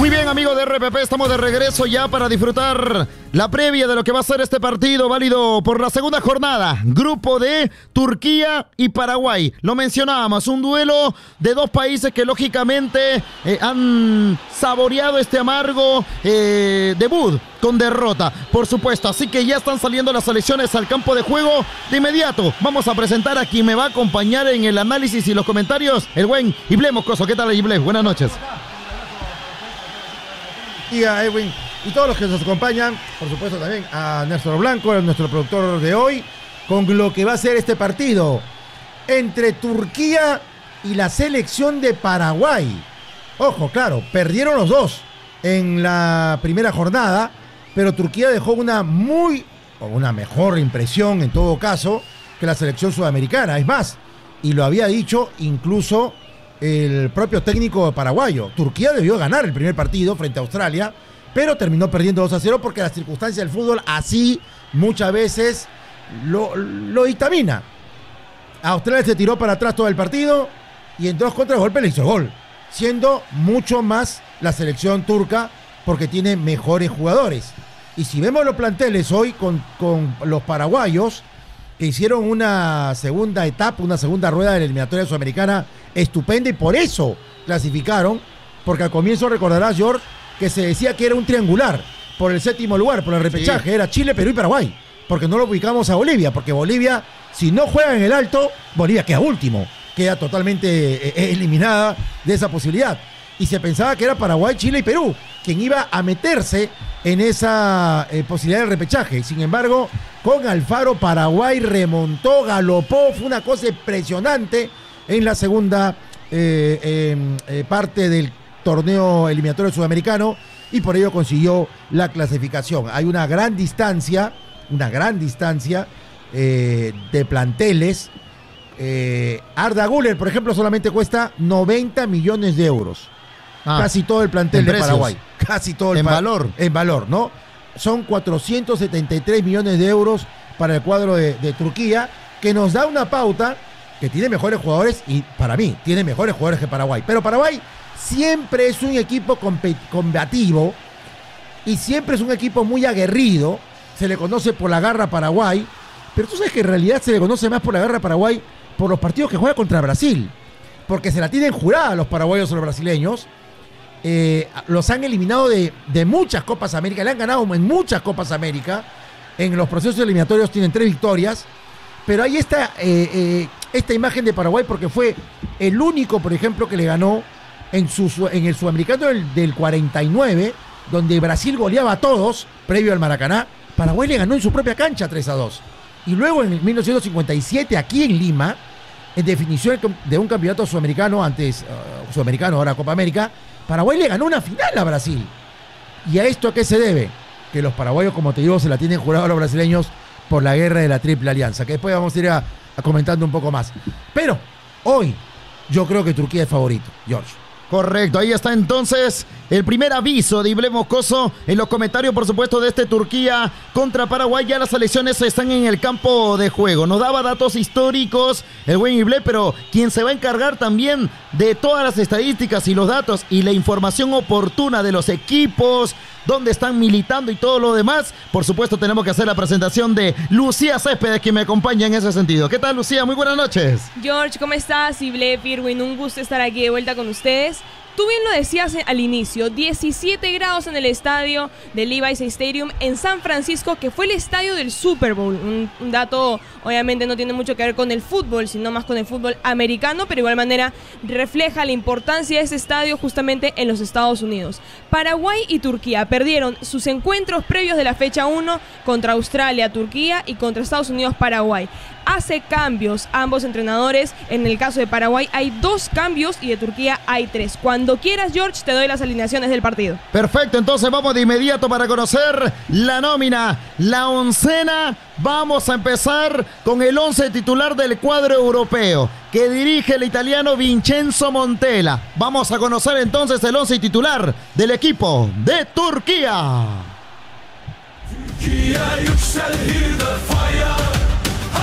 Muy bien, amigos de RPP, estamos de regreso ya para disfrutar la previa de lo que va a ser este partido válido por la segunda jornada. Grupo de Turquía y Paraguay. Lo mencionábamos, un duelo de dos países que lógicamente han saboreado este amargo debut con derrota, por supuesto. Así que ya están saliendo las selecciones al campo de juego. De inmediato vamos a presentar a quien me va a acompañar en el análisis y los comentarios, el buen Ible Moscoso. ¿Qué tal, Ible? Buenas noches. Y a Edwin y todos los que nos acompañan, por supuesto también a Néstor Blanco, nuestro productor de hoy, con lo que va a ser este partido entre Turquía y la selección de Paraguay. Ojo, claro, perdieron los dos en la primera jornada, pero Turquía dejó una mejor impresión en todo caso que la selección sudamericana. Es más, y lo había dicho incluso el propio técnico paraguayo, Turquía debió ganar el primer partido frente a Australia, pero terminó perdiendo 2-0 porque las circunstancias del fútbol así muchas veces lo dictamina. Australia se tiró para atrás todo el partido y en 2 contragolpes le hizo el gol, siendo mucho más la selección turca porque tiene mejores jugadores. Y si vemos los planteles hoy con los paraguayos, que hicieron una segunda etapa, una segunda rueda de la eliminatoria sudamericana estupenda y por eso clasificaron, porque al comienzo recordarás, George, que se decía que era un triangular por el 7º lugar, por el repechaje, sí. Era Chile, Perú y Paraguay, porque no lo ubicamos a Bolivia, porque Bolivia, si no juega en el alto, Bolivia queda último, queda totalmente eliminada de esa posibilidad. Y se pensaba que era Paraguay, Chile y Perú quien iba a meterse en esa posibilidad de repechaje. Sin embargo, con Alfaro, Paraguay remontó, galopó, fue una cosa impresionante en la segunda parte del torneo eliminatorio sudamericano y por ello consiguió la clasificación. Hay una gran distancia de planteles. Arda Güler, por ejemplo, solamente cuesta 90 millones de euros. Casi todo el plantel de Paraguay. Casi todo el valor. En valor, ¿no? Son 473 millones de euros para el cuadro de Turquía, que nos da una pauta que tiene mejores jugadores y para mí tiene mejores jugadores que Paraguay. Pero Paraguay siempre es un equipo combativo y siempre es un equipo muy aguerrido. Se le conoce por la garra Paraguay, pero tú sabes que en realidad se le conoce más por la garra Paraguay por los partidos que juega contra Brasil, porque se la tienen jurada los paraguayos o los brasileños. Los han eliminado de muchas Copas América, le han ganado en muchas Copas América. En los procesos eliminatorios tienen 3 victorias, pero ahí está esta imagen de Paraguay porque fue el único, por ejemplo, que le ganó en el Sudamericano del 49, donde Brasil goleaba a todos, previo al Maracaná. Paraguay le ganó en su propia cancha 3-2. Y luego en 1957, aquí en Lima, en definición de un campeonato sudamericano, antes sudamericano, ahora Copa América, Paraguay le ganó una final a Brasil. ¿Y a esto a qué se debe? Que los paraguayos, como te digo, se la tienen jurado a los brasileños por la guerra de la Triple Alianza, que después vamos a ir a comentando un poco más. Pero hoy yo creo que Turquía es favorito, George. Correcto, ahí está entonces el primer aviso de Ible Moscoso en los comentarios, por supuesto, de este Turquía contra Paraguay. Ya las selecciones están en el campo de juego. Nos daba datos históricos el buen Ible, pero quien se va a encargar también de todas las estadísticas y los datos y la información oportuna de los equipos, dónde están militando y todo lo demás. Por supuesto, tenemos que hacer la presentación de Lucía Céspedes, quien me acompaña en ese sentido. ¿Qué tal, Lucía? Muy buenas noches. George, ¿cómo estás? Ible, Irwin, un gusto estar aquí de vuelta con ustedes. Tú bien lo decías al inicio, 17 grados en el estadio del Levi's Stadium en San Francisco, que fue el estadio del Super Bowl. Un dato, obviamente, no tiene mucho que ver con el fútbol, sino más con el fútbol americano, pero de igual manera refleja la importancia de ese estadio justamente en los Estados Unidos. Paraguay y Turquía perdieron sus encuentros previos de la fecha 1 contra Australia, Turquía y contra Estados Unidos, Paraguay. Hace cambios ambos entrenadores. En el caso de Paraguay hay 2 cambios y de Turquía hay 3. Cuando quieras, George, te doy las alineaciones del partido. Perfecto, entonces vamos de inmediato para conocer la nómina, la oncena. Vamos a empezar con el 11 titular del cuadro europeo, que dirige el italiano Vincenzo Montella. Vamos a conocer entonces el 11 titular del equipo de Turquía.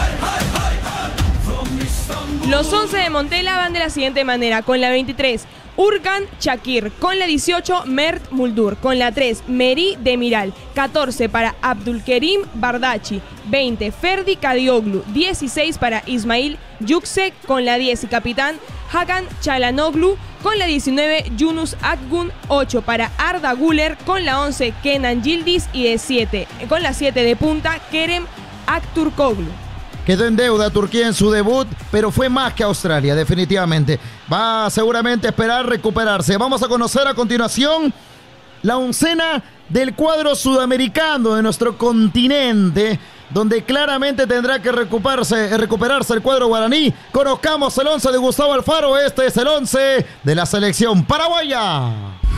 Los 11 de Montella van de la siguiente manera. Con la 23, Urgan Shakir. Con la 18, Mert Muldur. Con la 3, Meri Demiral. 14 para Abdulkerim Bardachi. 20, Ferdi Kadioglu. 16 para Ismail Yüksek. Con la 10, y capitán Hakan Çalhanoğlu. Con la 19, Yunus Akgün. 8 para Arda Güler. Con la 11, Kenan Yildiz. Y con la 7 de punta, Kerem Aktürkoğlu. Quedó en deuda Turquía en su debut, pero fue más que Australia, definitivamente. Va seguramente a esperar recuperarse. Vamos a conocer a continuación la oncena del cuadro sudamericano de nuestro continente, donde claramente tendrá que recuperarse el cuadro guaraní. Conozcamos el 11 de Gustavo Alfaro. Este es el 11 de la selección paraguaya.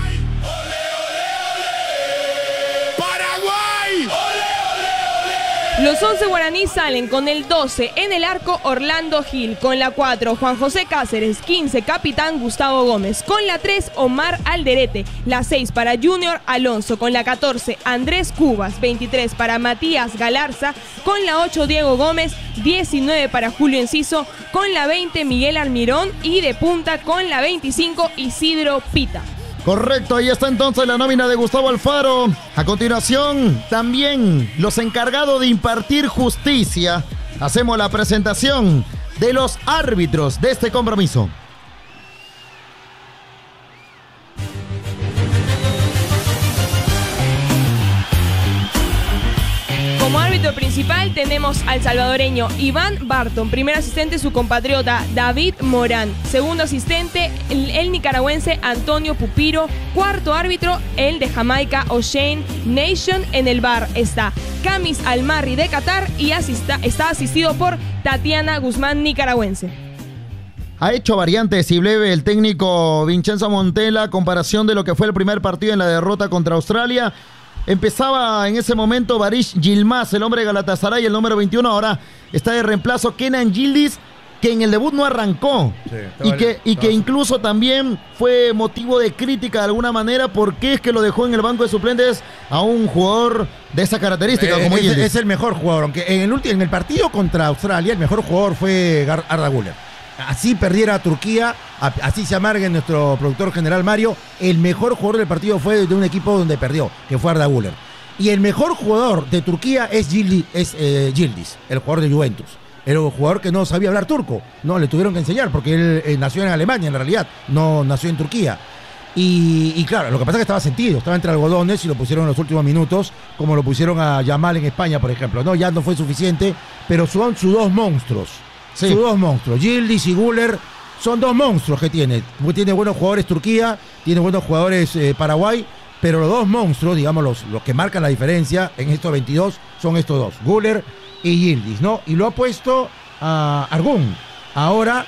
Los 11 guaraní salen con el 12 en el arco Orlando Gil, con la 4 Juan José Cáceres, 15 capitán Gustavo Gómez, con la 3 Omar Alderete, la 6 para Junior Alonso, con la 14 Andrés Cubas, 23 para Matías Galarza, con la 8 Diego Gómez, 19 para Julio Enciso, con la 20 Miguel Almirón y de punta con la 25 Isidro Pita. Correcto, ahí está entonces la nómina de Gustavo Alfaro. A continuación, también los encargados de impartir justicia. Hacemos la presentación de los árbitros de este compromiso. Como árbitro principal tenemos al salvadoreño Iván Barton, primer asistente su compatriota David Morán, segundo asistente el nicaragüense Antonio Pupiro, cuarto árbitro el de Jamaica O'Shane Nation, en el bar está Camis Almarri de Qatar y está asistido por Tatiana Guzmán, nicaragüense. Ha hecho variantes y breve el técnico Vincenzo Montella a comparación de lo que fue el primer partido en la derrota contra Australia. Empezaba en ese momento Barish Yilmaz, el hombre de Galatasaray, el número 21. Ahora está de reemplazo Kenan Yildiz, que en el debut no arrancó. Sí, y que incluso también fue motivo de crítica de alguna manera, porque es que lo dejó en el banco de suplentes a un jugador de esa característica como Yildiz. Es el mejor jugador, aunque en el partido contra Australia el mejor jugador fue Arda Güler. Así perdiera Turquía, así se amargue nuestro productor general Mario, el mejor jugador del partido fue de un equipo donde perdió, que fue Arda Güler. Y el mejor jugador de Turquía es Yildiz, el jugador de Juventus. Era un jugador que no sabía hablar turco, no, le tuvieron que enseñar porque él nació en Alemania en realidad, no nació en Turquía. Y claro, lo que pasa es que estaba sentido, estaba entre algodones y lo pusieron en los últimos minutos, como lo pusieron a Yamal en España, por ejemplo. No, ya no fue suficiente, pero son sus dos monstruos. Sí. Sus dos monstruos, Yildiz y Güler, son dos monstruos que tiene. Tiene buenos jugadores Turquía, tiene buenos jugadores Paraguay, pero los dos monstruos, digamos, los que marcan la diferencia en estos 22 son estos dos, Güler y Yildiz, ¿no? Y lo ha puesto a Argun. Ahora,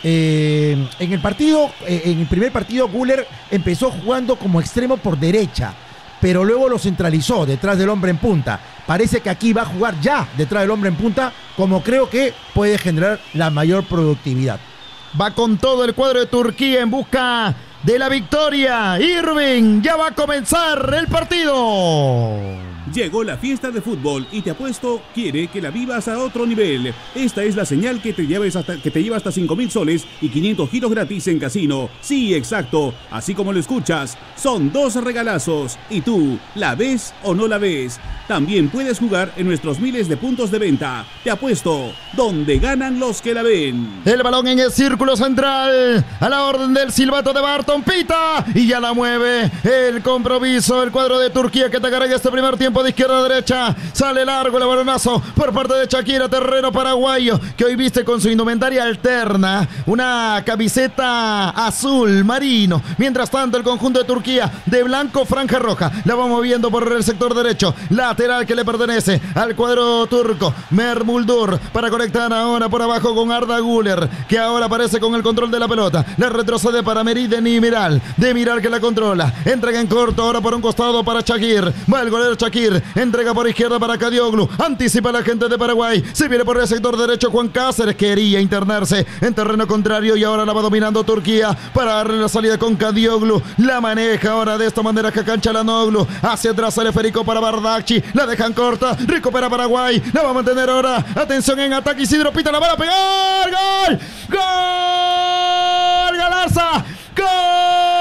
en el primer partido, Güler empezó jugando como extremo por derecha, pero luego lo centralizó detrás del hombre en punta. Parece que aquí va a jugar ya detrás del hombre en punta, como creo que puede generar la mayor productividad. Va con todo el cuadro de Turquía en busca de la victoria. Irving, ya va a comenzar el partido. Llegó la fiesta de fútbol y Te Apuesto quiere que la vivas a otro nivel. Esta es la señal que te lleva hasta 5,000 soles y 500 giros gratis en casino. Sí, exacto, así como lo escuchas, son 2 regalazos. ¿Y tú, la ves o no la ves? También puedes jugar en nuestros miles de puntos de venta. Te Apuesto, donde ganan los que la ven. El balón en el círculo central, a la orden del silbato de Barton, pita y ya la mueve el compromiso. El cuadro de Turquía que atacará en este primer tiempo de izquierda a derecha. Sale largo el balonazo por parte de Shakira, terreno paraguayo, que hoy viste con su indumentaria alterna una camiseta azul marino. Mientras tanto, el conjunto de Turquía de blanco, franja roja, la va moviendo por el sector derecho. Lateral que le pertenece al cuadro turco. Mert Muldur para conectar ahora por abajo con Arda Güler, que ahora aparece con el control de la pelota. La retrocede para Meri Demiral. Demiral que la controla. Entrega en corto ahora por un costado para Shakir. Va el golero Shakir. Entrega por izquierda para Kadioglu. Anticipa la gente de Paraguay. Se viene por el sector derecho Juan Cáceres. Quería internarse en terreno contrario y ahora la va dominando Turquía para darle la salida con Kadioglu. La maneja ahora de esta manera Hakan Çalhanoğlu. Hacia atrás el esférico para Bardachi. La dejan corta. Recupera Paraguay. La va a mantener ahora. Atención en ataque. Isidro Pita la va a pegar. ¡Gol! ¡Gol! ¡Galarza! ¡Gol!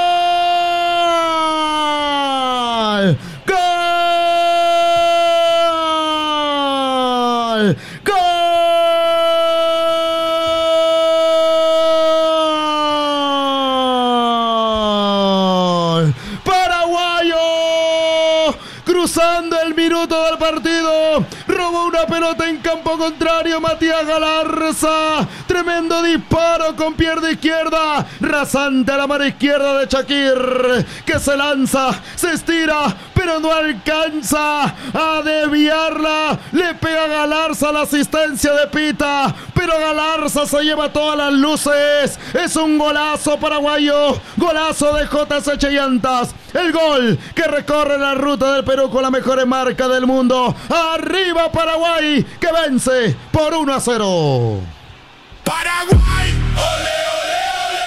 el minuto del partido. Robó una pelota en campo contrario Matías Galarza. Tremendo disparo con pierna izquierda. Rasante a la mano izquierda de Shakir, que se lanza, se estira, pero no alcanza a desviarla. Le pega Galarza la asistencia de Pita, pero Galarza se lleva todas las luces. Es un golazo paraguayo, golazo de JC Llantas. El gol que recorre la ruta del Perú con la mejor marca del mundo. Arriba Paraguay, que vence por 1-0. Paraguay, ole, ole,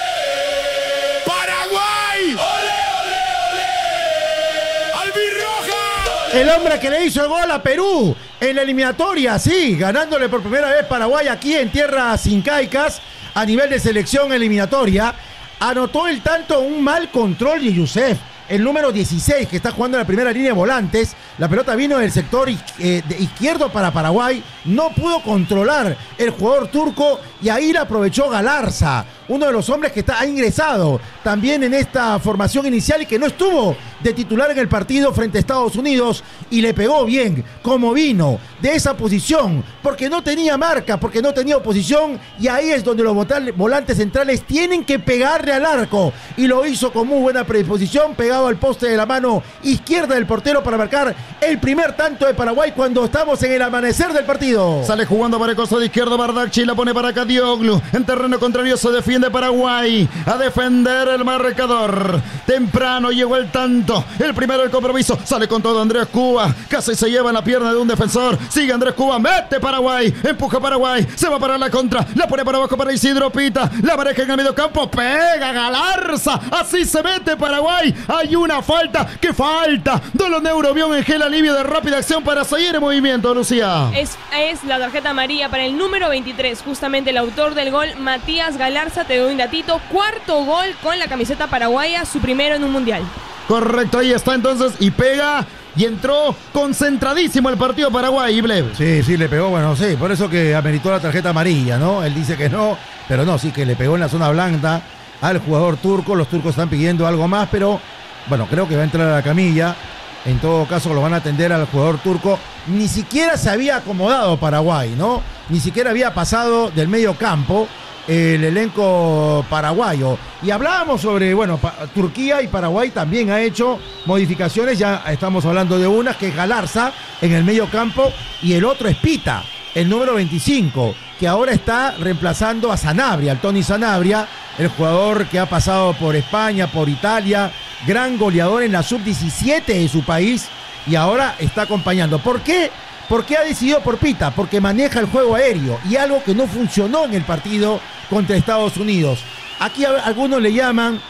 ole. Paraguay, ole, ole, ole. Albirroja. El hombre que le hizo el gol a Perú en la eliminatoria, sí, ganándole por primera vez Paraguay aquí en tierras incaicas a nivel de selección eliminatoria. Anotó el tanto, un mal control de Youssef, el número 16, que está jugando en la primera línea de volantes. La pelota vino del sector izquierdo para Paraguay. No pudo controlar el jugador turco y ahí la aprovechó Galarza, uno de los hombres que ha ingresado también en esta formación inicial y que no estuvo de titular en el partido frente a Estados Unidos, y le pegó bien, como vino de esa posición, porque no tenía marca, porque no tenía oposición, y ahí es donde los volantes centrales tienen que pegarle al arco, y lo hizo con muy buena predisposición, pegado al poste de la mano izquierda del portero para marcar el primer tanto de Paraguay cuando estamos en el amanecer del partido. Sale jugando para el costado izquierdo Bardacci, la pone para Cadioglu. En terreno contrario se defiende Paraguay. A defender el marcador. Temprano llegó el tanto. El primero del compromiso. Sale con todo Andrés Cuba. Casi se lleva en la pierna de un defensor. Sigue Andrés Cuba. Mete Paraguay. Empuja Paraguay. Se va para la contra. La pone para abajo para Isidro Pita. La maneja en el medio campo. Pega Galarza. Así se mete Paraguay. Hay una falta. ¿Qué falta? Dolo Neurobión en gel alivio de rápida acción para seguir en movimiento, Lucía. Es la tarjeta amarilla para el número 23, justamente el autor del gol, Matías Galarza. Te doy un datito, cuarto gol con la camiseta paraguaya, su primero en un mundial. Correcto, ahí está entonces, y pega, y entró concentradísimo el partido Paraguay, Blev. Sí, le pegó, bueno, sí, por eso que ameritó la tarjeta amarilla, ¿no? Él dice que no, pero no, sí que le pegó en la zona blanca al jugador turco. Los turcos están pidiendo algo más, pero bueno, creo que va a entrar a la camilla. En todo caso lo van a atender al jugador turco. Ni siquiera se había acomodado Paraguay, ¿no? Ni siquiera había pasado del medio campo el elenco paraguayo. Y hablábamos sobre, bueno, Turquía y Paraguay también ha hecho modificaciones. Ya estamos hablando de una, que es Galarza en el medio campo, y el otro es Pita, el número 25, que ahora está reemplazando a Sanabria, al Tony Sanabria, el jugador que ha pasado por España, por Italia, gran goleador en la sub-17 de su país, y ahora está acompañando. ¿Por qué? ¿Por qué ha decidido por Pita? Porque maneja el juego aéreo, y algo que no funcionó en el partido contra Estados Unidos. Aquí algunos le llaman,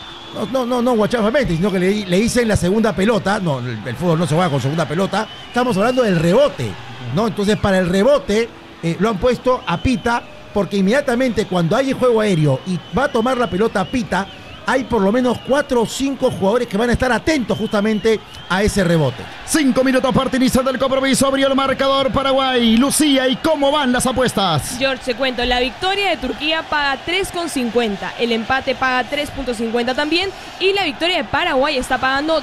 no guachafamente, sino que le dicen la segunda pelota. No, el fútbol no se juega con segunda pelota, estamos hablando del rebote, ¿no? Entonces, para el rebote lo han puesto a Pita, porque inmediatamente cuando hay juego aéreo y va a tomar la pelota Pita, hay por lo menos 4 o 5 jugadores que van a estar atentos justamente a ese rebote. 5 minutos para iniciar del compromiso. Abrió el marcador Paraguay. Lucía, ¿y cómo van las apuestas? George, te cuento, la victoria de Turquía paga 3,50, el empate paga 3,50 también, y la victoria de Paraguay está pagando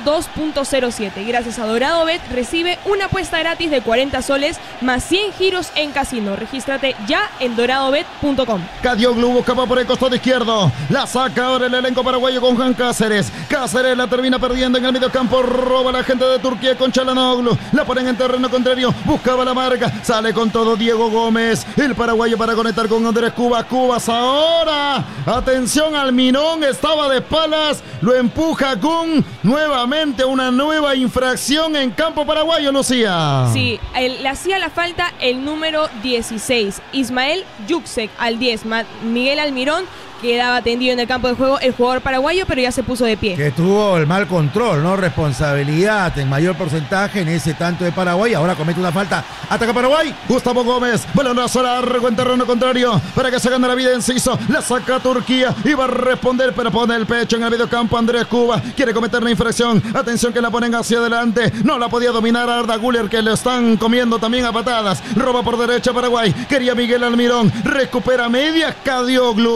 2,07. Gracias a Dorado Bet recibe una apuesta gratis de 40 soles más 100 giros en casino. Regístrate ya en doradobet.com. Cadioglu buscaba por el costado izquierdo. La saca ahora el elenco paraguayo con Juan Cáceres. Cáceres la termina perdiendo en el medio campo. Roba la gente de Turquía con Çalhanoğlu. La ponen en terreno contrario. Buscaba la marca. Sale con todo Diego Gómez. El paraguayo para conectar con Andrés Cuba. Cubas ahora. Atención al Mirón. Estaba de espaldas. Lo empuja con nuevamente una nueva infracción en campo paraguayo, Lucía. Sí, le hacía la falta el número 16. Ismael Yuksek al 10. Miguel Almirón quedaba tendido en el campo de juego el jugador paraguayo, pero ya se puso de pie. Que tuvo el mal control, ¿no? Responsabilidad en mayor porcentaje en ese tanto de Paraguay. Ahora comete una falta. Ataca Paraguay. Gustavo Gómez. Balonazo largo en terreno contrario para que se gane la vida Enciso. La saca Turquía y va a responder, pero pone el pecho en el medio campo. Andrés Cuba quiere cometer una infracción. Atención que la ponen hacia adelante. No la podía dominar Arda Güler, que le están comiendo también a patadas. Roba por derecha Paraguay. Quería Miguel Almirón. Recupera media Cadioglu. La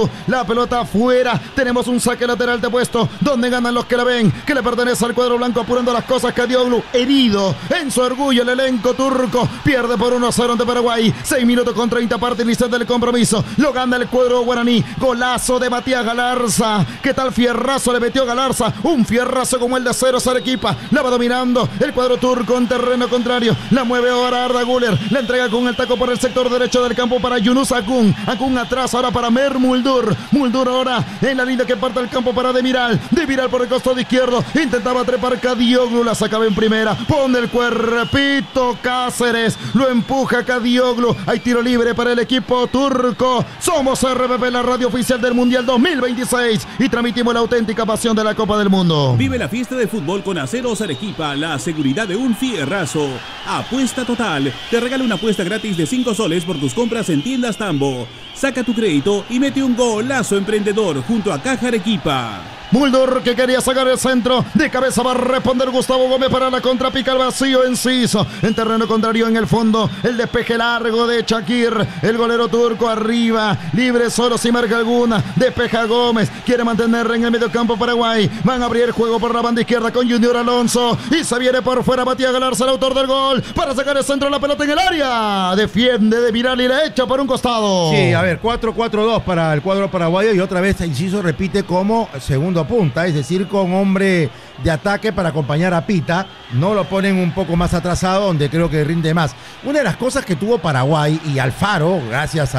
pelota afuera. Tenemos un saque lateral de puesto, donde ganan los que la ven, que le pertenece al cuadro blanco, apurando las cosas. Kadioglu, herido en su orgullo, el elenco turco pierde por 1-0 ante Paraguay. 6 minutos con 30 parte inicial del compromiso. Lo gana el cuadro guaraní. Golazo de Matías Galarza. ¿Qué tal fierrazo le metió Galarza? Un fierrazo como el de Ceros Arequipa. La va dominando el cuadro turco en terreno contrario. La mueve ahora Arda Güler. La entrega con el taco por el sector derecho del campo para Yunus Akun. Akun atrás ahora para Mer Muldur. Muldur ahora en la línea que parte el campo para Demiral. Demiral por el costado izquierdo. Intentaba trepar Kadioglu. La sacaba en primera. Pone el cuerpito Cáceres. Lo empuja Kadioglu. Hay tiro libre para el equipo turco. Somos RPP, la radio oficial del Mundial 2026. Y transmitimos la auténtica pasión de la Copa del Mundo. Vive la fiesta de fútbol con Aceros Arequipa. La seguridad de un fierrazo. Apuesta total. Te regala una apuesta gratis de 5 soles por tus compras en tiendas Tambo. Saca tu crédito y mete un golazo emprendedor junto a Caja Arequipa. Muldur, que quería sacar el centro, de cabeza va a responder Gustavo Gómez para la contra, pica al vacío Enciso, en terreno contrario en el fondo, el despeje largo de Shakir, el golero turco arriba, libre solo sin marca alguna, despeja Gómez, quiere mantener en el mediocampo Paraguay, van a abrir el juego por la banda izquierda con Junior Alonso, y se viene por fuera Matías Galarza, el autor del gol, para sacar el centro, la pelota en el área, defiende de Viral y la echa por un costado. Sí, a ver, 4-4-2 para el cuadro paraguayo, y otra vez Enciso repite como segundo punta, es decir, con hombre de ataque para acompañar a Pita. No lo ponen un poco más atrasado, donde creo que rinde más. Una de las cosas que tuvo Paraguay y Alfaro, gracias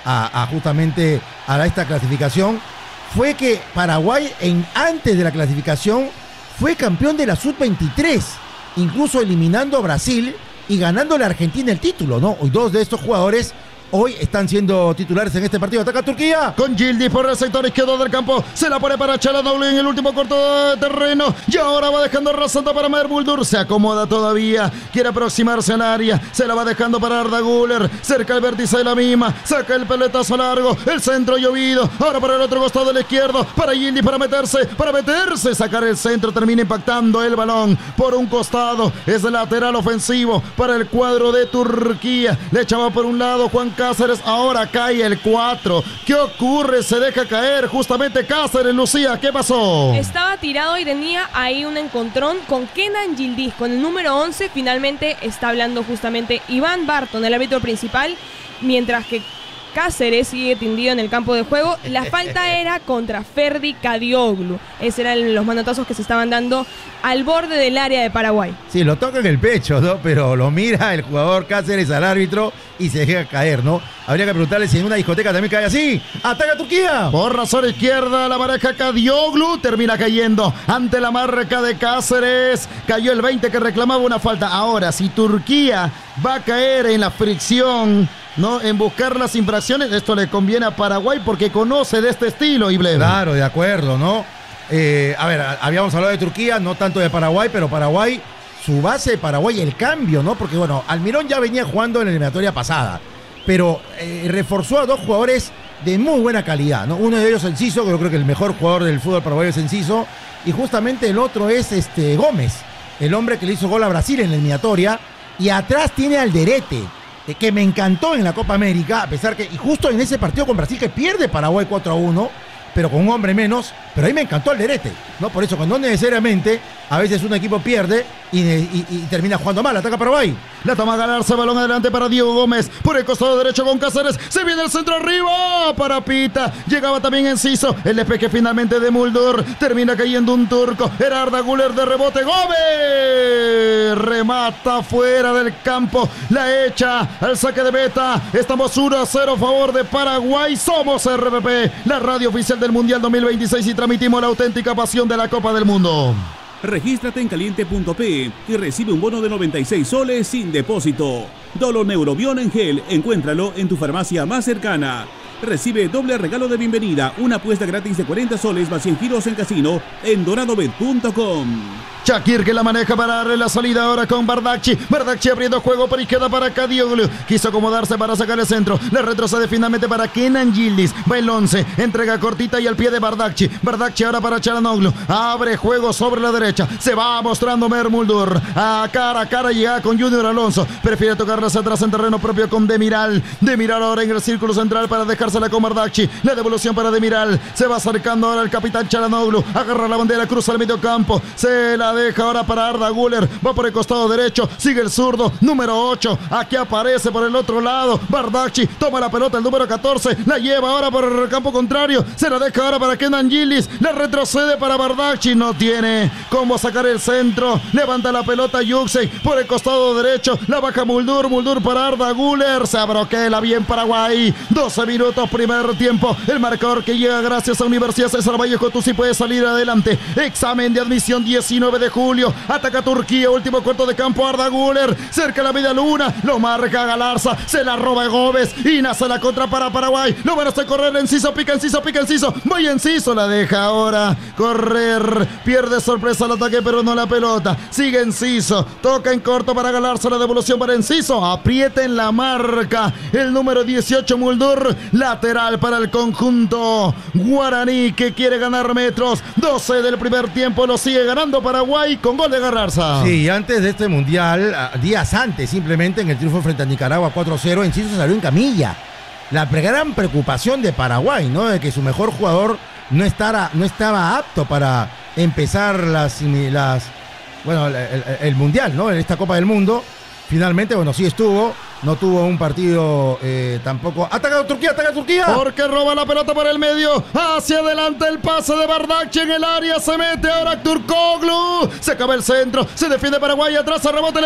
a justamente a esta clasificación, fue que Paraguay antes de la clasificación fue campeón de la Sub-23, incluso eliminando a Brasil y ganándole a Argentina el título, ¿no? Hoy 2 de estos jugadores hoy están siendo titulares en este partido. Ataca Turquía. Con Yildiz por el sector izquierdo del campo. Se la pone para Çalhanoğlu en el último corto de terreno. Y ahora va dejando rasando para Mer Muldur. Se acomoda todavía. Quiere aproximarse al área. Se la va dejando para Arda Güler. Cerca el vértice de la misma. Saca el peletazo largo. El centro llovido. Ahora para el otro costado del izquierdo. Para Yildiz para meterse. Sacar el centro. Termina impactando el balón por un costado. Es el lateral ofensivo para el cuadro de Turquía. Le echaba por un lado Juan Cáceres, ahora cae el 4. ¿Qué ocurre? Se deja caer justamente Cáceres, Lucía. ¿Qué pasó? Estaba tirado y tenía ahí un encontrón con Kenan Yildiz, con el número 11. Finalmente está hablando justamente Iván Barton, el árbitro principal, mientras que Cáceres sigue tendido en el campo de juego. La falta era contra Ferdi Kadioglu. Esos eran los manotazos que se estaban dando al borde del área de Paraguay. Sí, lo toca en el pecho, ¿no? Pero lo mira el jugador Cáceres al árbitro y se deja caer, ¿no? Habría que preguntarle si en una discoteca también cae así. ¡Ataca Turquía! Por razón izquierda, la pareja Kadioglu termina cayendo ante la marca de Cáceres. Cayó el 20 que reclamaba una falta. Ahora, si Turquía va a caer en la fricción, ¿no?, en buscar las infracciones, esto le conviene a Paraguay porque conoce de este estilo, Ibler. Claro, de acuerdo, ¿no? A ver, habíamos hablado de Turquía, no tanto de Paraguay, pero Paraguay, su base de Paraguay, el cambio, ¿no? Porque, bueno, Almirón ya venía jugando en la eliminatoria pasada, pero reforzó a 2 jugadores de muy buena calidad, ¿no? Uno de ellos, Enciso, que yo creo que el mejor jugador del fútbol paraguayo es Enciso, y justamente el otro es Gómez, el hombre que le hizo gol a Brasil en la eliminatoria, y atrás tiene a Alderete, que me encantó en la Copa América, a pesar que, y justo en ese partido con Brasil que pierde Paraguay 4-1, pero con un hombre menos, pero ahí me encantó Alderete, ¿no? Por eso, cuando necesariamente a veces un equipo pierde y termina jugando mal, ataca Paraguay. La toma Galarza, balón adelante para Diego Gómez, por el costado derecho con Cáceres, se viene el centro arriba para Pita, llegaba también Enciso, el despeje finalmente de Muldur, termina cayendo un turco, era Arda Güler de rebote, Gómez remata fuera del campo, la echa al saque de meta. Estamos 1-0 a favor de Paraguay. Somos RPP, la radio oficial del Mundial 2026, y transmitimos la auténtica pasión de la Copa del Mundo. Regístrate en caliente.p y recibe un bono de 96 soles sin depósito. Dolo Neurobión en gel, encuéntralo en tu farmacia más cercana. Recibe doble regalo de bienvenida, una apuesta gratis de 40 soles más 100 giros en casino en doradobet.com. Shakir que la maneja para darle la salida ahora con Bardakci. Bardakci abriendo juego por izquierda para Kadioglu. Quiso acomodarse para sacar el centro. Le retrocede finalmente para Kenan Yildiz. Va el 11. Entrega cortita y al pie de Bardakci. Bardakci ahora para Çalhanoğlu. Abre juego sobre la derecha. Se va mostrando Mermuldur. A cara llega con Junior Alonso. Prefiere tocarla hacia atrás en terreno propio con Demiral. Demiral ahora en el círculo central para dejársela con Bardakci. La devolución para Demiral. Se va acercando ahora el capitán Çalhanoğlu. Agarra la bandera, cruza el medio campo. Se la deja ahora para Arda Güler. Va por el costado derecho. Sigue el zurdo. Número 8. Aquí aparece por el otro lado. Bardakci toma la pelota, el número 14. La lleva ahora por el campo contrario. Se la deja ahora para Kenan Yildiz. La retrocede para Bardakci. No tiene cómo sacar el centro. Levanta la pelota Yuxey por el costado derecho. La baja Muldur. Muldur para Arda Güler. Se abroquela bien Paraguay. 12 minutos primer tiempo. El marcador que llega gracias a Universidad César Vallejo. Tú sí puedes salir adelante. Examen de admisión 19 de julio. Ataca Turquía. Último cuarto de campo. Arda Güler. Cerca la media luna. Lo marca Galarza. Se la roba Gómez. Y nace la contra para Paraguay. Lo van a hacer correr Enciso. Pica Enciso. Voy Enciso. La deja ahora correr. Pierde sorpresa el ataque, pero no la pelota. Sigue Enciso. Toca en corto para Galarza. La devolución para Enciso. Aprieta en la marca. El número 18 Muldur. Lateral para el conjunto guaraní que quiere ganar metros. 12 del primer tiempo. Lo sigue ganando Paraguay con gol de Galarza. Sí, antes de este mundial, días antes simplemente en el triunfo frente a Nicaragua 4-0, Enciso salió en camilla. La gran preocupación de Paraguay, ¿no? De que su mejor jugador no estaba apto para empezar el mundial, ¿no? En esta Copa del Mundo. Finalmente, bueno, sí estuvo. No tuvo un partido tampoco. ¡Ataca Turquía! Porque roba la pelota por el medio. Hacia adelante el pase de Bardakci en el área. Se mete ahora Turkoglu. Se acaba el centro. Se defiende Paraguay. Atrás a rebote. Le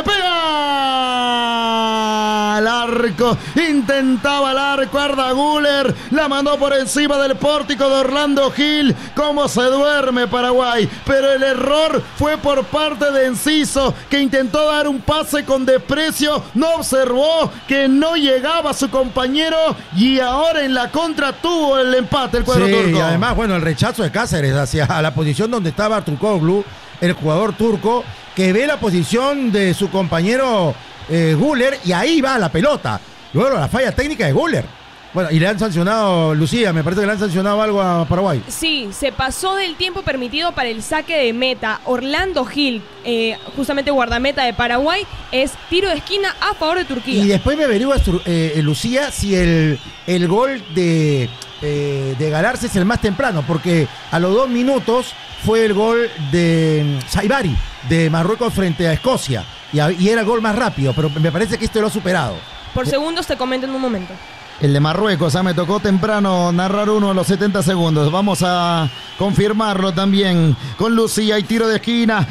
pega al arco. Intentaba el arco Arda Güler. La mandó por encima del pórtico de Orlando Gil. Cómo se duerme Paraguay. Pero el error fue por parte de Enciso, que intentó dar un pase con desprecio. No observó que no llegaba su compañero y ahora en la contra tuvo el empate el cuadro turco. Y además, bueno, el rechazo de Cáceres hacia la posición donde estaba Turkoglu, el jugador turco, que ve la posición de su compañero Güler y ahí va la pelota. Luego la falla técnica de Güler. Bueno, y le han sancionado, Lucía, me parece que le han sancionado algo a Paraguay. Sí, se pasó del tiempo permitido para el saque de meta. Orlando Gil, justamente guardameta de Paraguay, es tiro de esquina a favor de Turquía. Y después me averigua, Lucía, si el gol de Galarza es el más temprano, porque a los 2 minutos fue el gol de Saibari, de Marruecos frente a Escocia, y era el gol más rápido, pero me parece que este lo ha superado. Por segundos te comento en un momento. El de Marruecos, me tocó temprano narrar uno a los 70 segundos. Vamos a confirmarlo también con Lucía y tiro de esquina,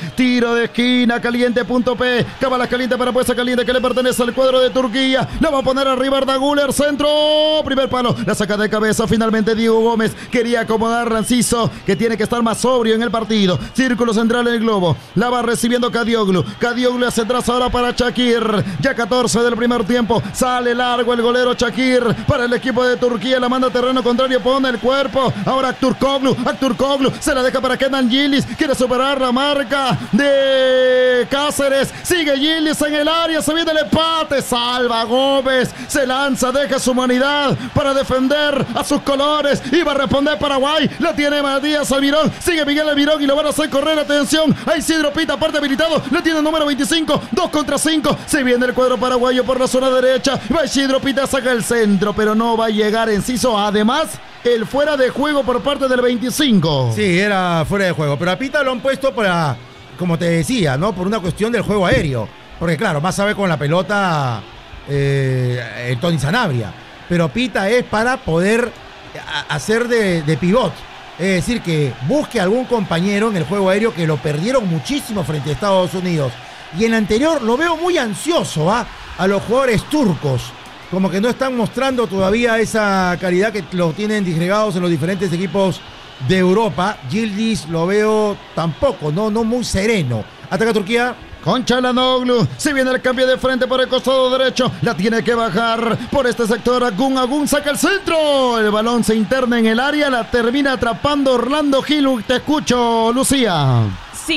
caliente.p. Cábalas caliente para Puesta Caliente que le pertenece al cuadro de Turquía. La va a poner arriba Arda Güler, centro, primer palo, la saca de cabeza finalmente Diego Gómez. Quería acomodar Enciso, que tiene que estar más sobrio en el partido. Círculo central en el globo, la va recibiendo Kadioglu hacia atrás ahora para Shakir. Ya 14 del primer tiempo, sale largo el golero Shakir. Para el equipo de Turquía, la manda a terreno contrario, pone el cuerpo. Ahora Turkoglu, se la deja para Kenan Yildiz. Quiere superar la marca de Cáceres. Sigue Yildiz en el área, se viene el empate. Salva Gómez, se lanza, deja su humanidad para defender a sus colores. Iba a responder Paraguay, la tiene Matías Almirón. Sigue Miguel Almirón y lo van a hacer correr. Atención, a Isidro Pita, parte habilitado. La tiene el número 25, 2 contra 5. Se viene el cuadro paraguayo por la zona derecha. Va Isidro Pita, saca el centro, pero no va a llegar Enciso. Además, el fuera de juego por parte del 25. Sí, era fuera de juego, pero a Pita lo han puesto para, como te decía, ¿no? Por una cuestión del juego aéreo. Porque claro, más sabe con la pelota Tony Sanabria. Pero Pita es para poder hacer de pivot. Es decir, que busque algún compañero en el juego aéreo, que lo perdieron muchísimo frente a Estados Unidos. Y en el anterior lo veo muy ansioso a los jugadores turcos. Como que no están mostrando todavía esa calidad que lo tienen disgregados en los diferentes equipos de Europa. Yildiz lo veo tampoco, no muy sereno. Ataca Turquía. Con Çalhanoğlu, se viene el cambio de frente por el costado derecho, la tiene que bajar por este sector. Agun saca el centro, el balón se interna en el área, la termina atrapando Orlando Gil. Te escucho, Lucía. Sí,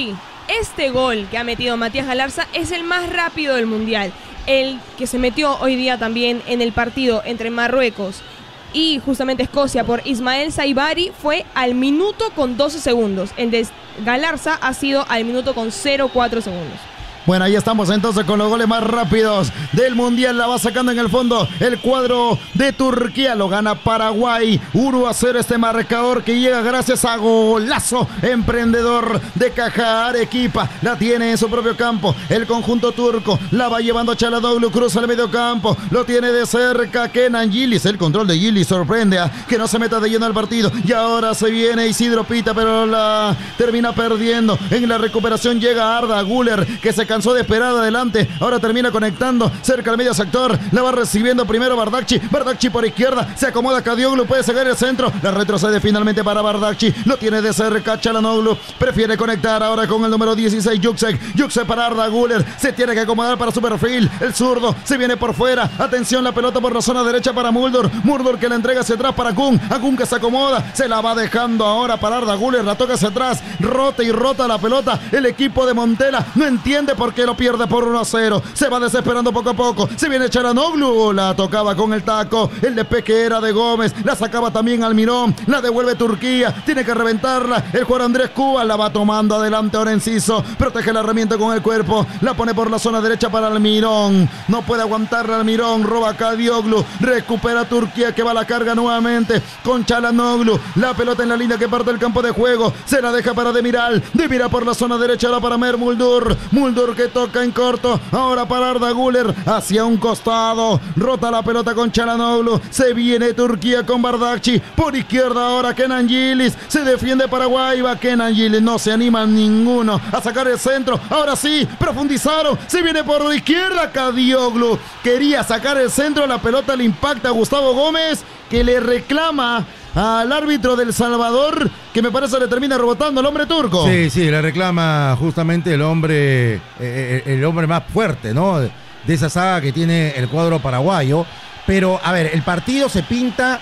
Este gol que ha metido Matías Galarza es el más rápido del Mundial. El que se metió hoy día también en el partido entre Marruecos y justamente Escocia por Ismael Saibari fue al minuto con 12 segundos. El de Galarza ha sido al minuto con 0,4 segundos. Bueno, ahí estamos entonces con los goles más rápidos del Mundial. La va sacando en el fondo el cuadro de Turquía. Lo gana Paraguay. 1-0 este marcador que llega gracias a golazo emprendedor de Caja Arequipa. La tiene en su propio campo el conjunto turco. La va llevando Çalhanoğlu. Cruza el medio campo. Lo tiene de cerca Kenan Yıldız. El control de Yıldız sorprende a que no se meta de lleno al partido. Y ahora se viene Isidro Pita, pero la termina perdiendo. En la recuperación llega Arda Güler, que se cansó de esperar adelante, ahora termina conectando cerca al medio sector, la va recibiendo primero Bardakci por izquierda, se acomoda Kadioglu, puede sacar el centro, la retrocede finalmente para Bardakci, lo tiene de cerca Çalhanoğlu, prefiere conectar ahora con el número 16 Yüksek para Arda Güler, se tiene que acomodar para su perfil, el zurdo se viene por fuera, atención la pelota por la zona derecha para Muldur que la entrega hacia atrás para Akun que se acomoda, se la va dejando ahora para Arda Güler, la toca hacia atrás, rota la pelota, el equipo de Montela no entiende por qué lo pierde por 1-0. Se va desesperando poco a poco. Se viene Çalhanoğlu. La tocaba con el taco. El despeje era de Gómez. La sacaba también Almirón. La devuelve Turquía. Tiene que reventarla. El jugador Andrés Cuba la va tomando adelante ahora Enciso. Protege la herramienta con el cuerpo. La pone por la zona derecha para Almirón. No puede aguantarla Almirón. Roba Kadioglu. Recupera Turquía que va a la carga nuevamente con Çalhanoğlu. La pelota en la línea que parte el campo de juego. Se la deja para Demiral. Demiral por la zona derecha. Ahora para Mer Muldur que toca en corto, ahora para Arda Güler, hacia un costado, rota la pelota con Çalhanoğlu, se viene Turquía con Bardakci, por izquierda ahora Kenan Yıldız, se defiende Paraguay, va Kenan Yıldız, no se anima ninguno a sacar el centro, ahora sí, profundizaron, se viene por la izquierda Kadioglu, quería sacar el centro, la pelota le impacta a Gustavo Gómez, que le reclama al árbitro del Salvador, que me parece le termina rebotando el hombre turco. Sí, le reclama justamente el hombre más fuerte, ¿no? De esa saga que tiene el cuadro paraguayo. Pero, a ver, el partido se pinta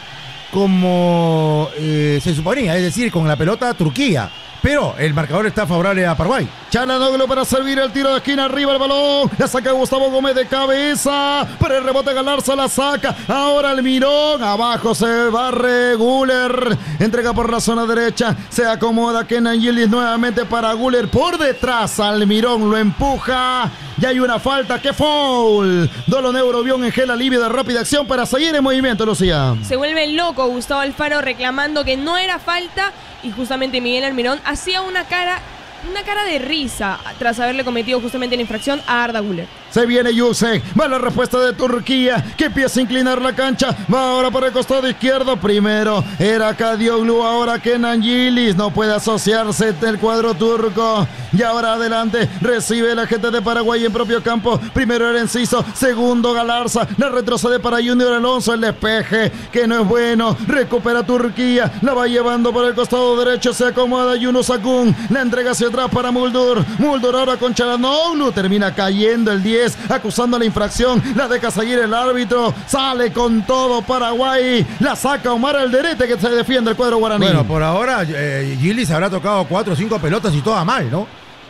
como se suponía, es decir, con la pelota Turquía. Pero el marcador está favorable a Paraguay. Çalhanoğlu para servir el tiro de esquina, arriba el balón, la saca Gustavo Gómez de cabeza, para el rebote Galarza la saca, ahora Almirón, abajo se barre Güler, entrega por la zona derecha, se acomoda Kenan Yıldız nuevamente para Güler, por detrás Almirón lo empuja, y hay una falta, ¡qué foul! Dolon Eurobión en gel alivio de rápida acción para seguir en movimiento, Lucía. Se vuelve loco Gustavo Alfaro reclamando que no era falta, y justamente Miguel Almirón hacía una cara de risa tras haberle cometido justamente la infracción a Arda Güler. Se viene Yüksek, va la respuesta de Turquía, que empieza a inclinar la cancha, va ahora por el costado izquierdo, primero era Kadioglu, ahora Kenan Yıldız, no puede asociarse del cuadro turco, y ahora adelante, recibe la gente de Paraguay en propio campo, primero era Enciso, segundo Galarza, la retrocede para Junior Alonso, el despeje, que no es bueno, recupera Turquía, la va llevando por el costado derecho, se acomoda Yunus Akun, la entrega hacia atrás para Muldur ahora con Çalhanoğlu, termina cayendo el 10, acusando la infracción, la deja seguir el árbitro, sale con todo Paraguay, la saca Omar Alderete que se defiende el cuadro guaraní. Bueno, por ahora Yıldız habrá tocado 4 o 5 pelotas y todas mal, ¿no?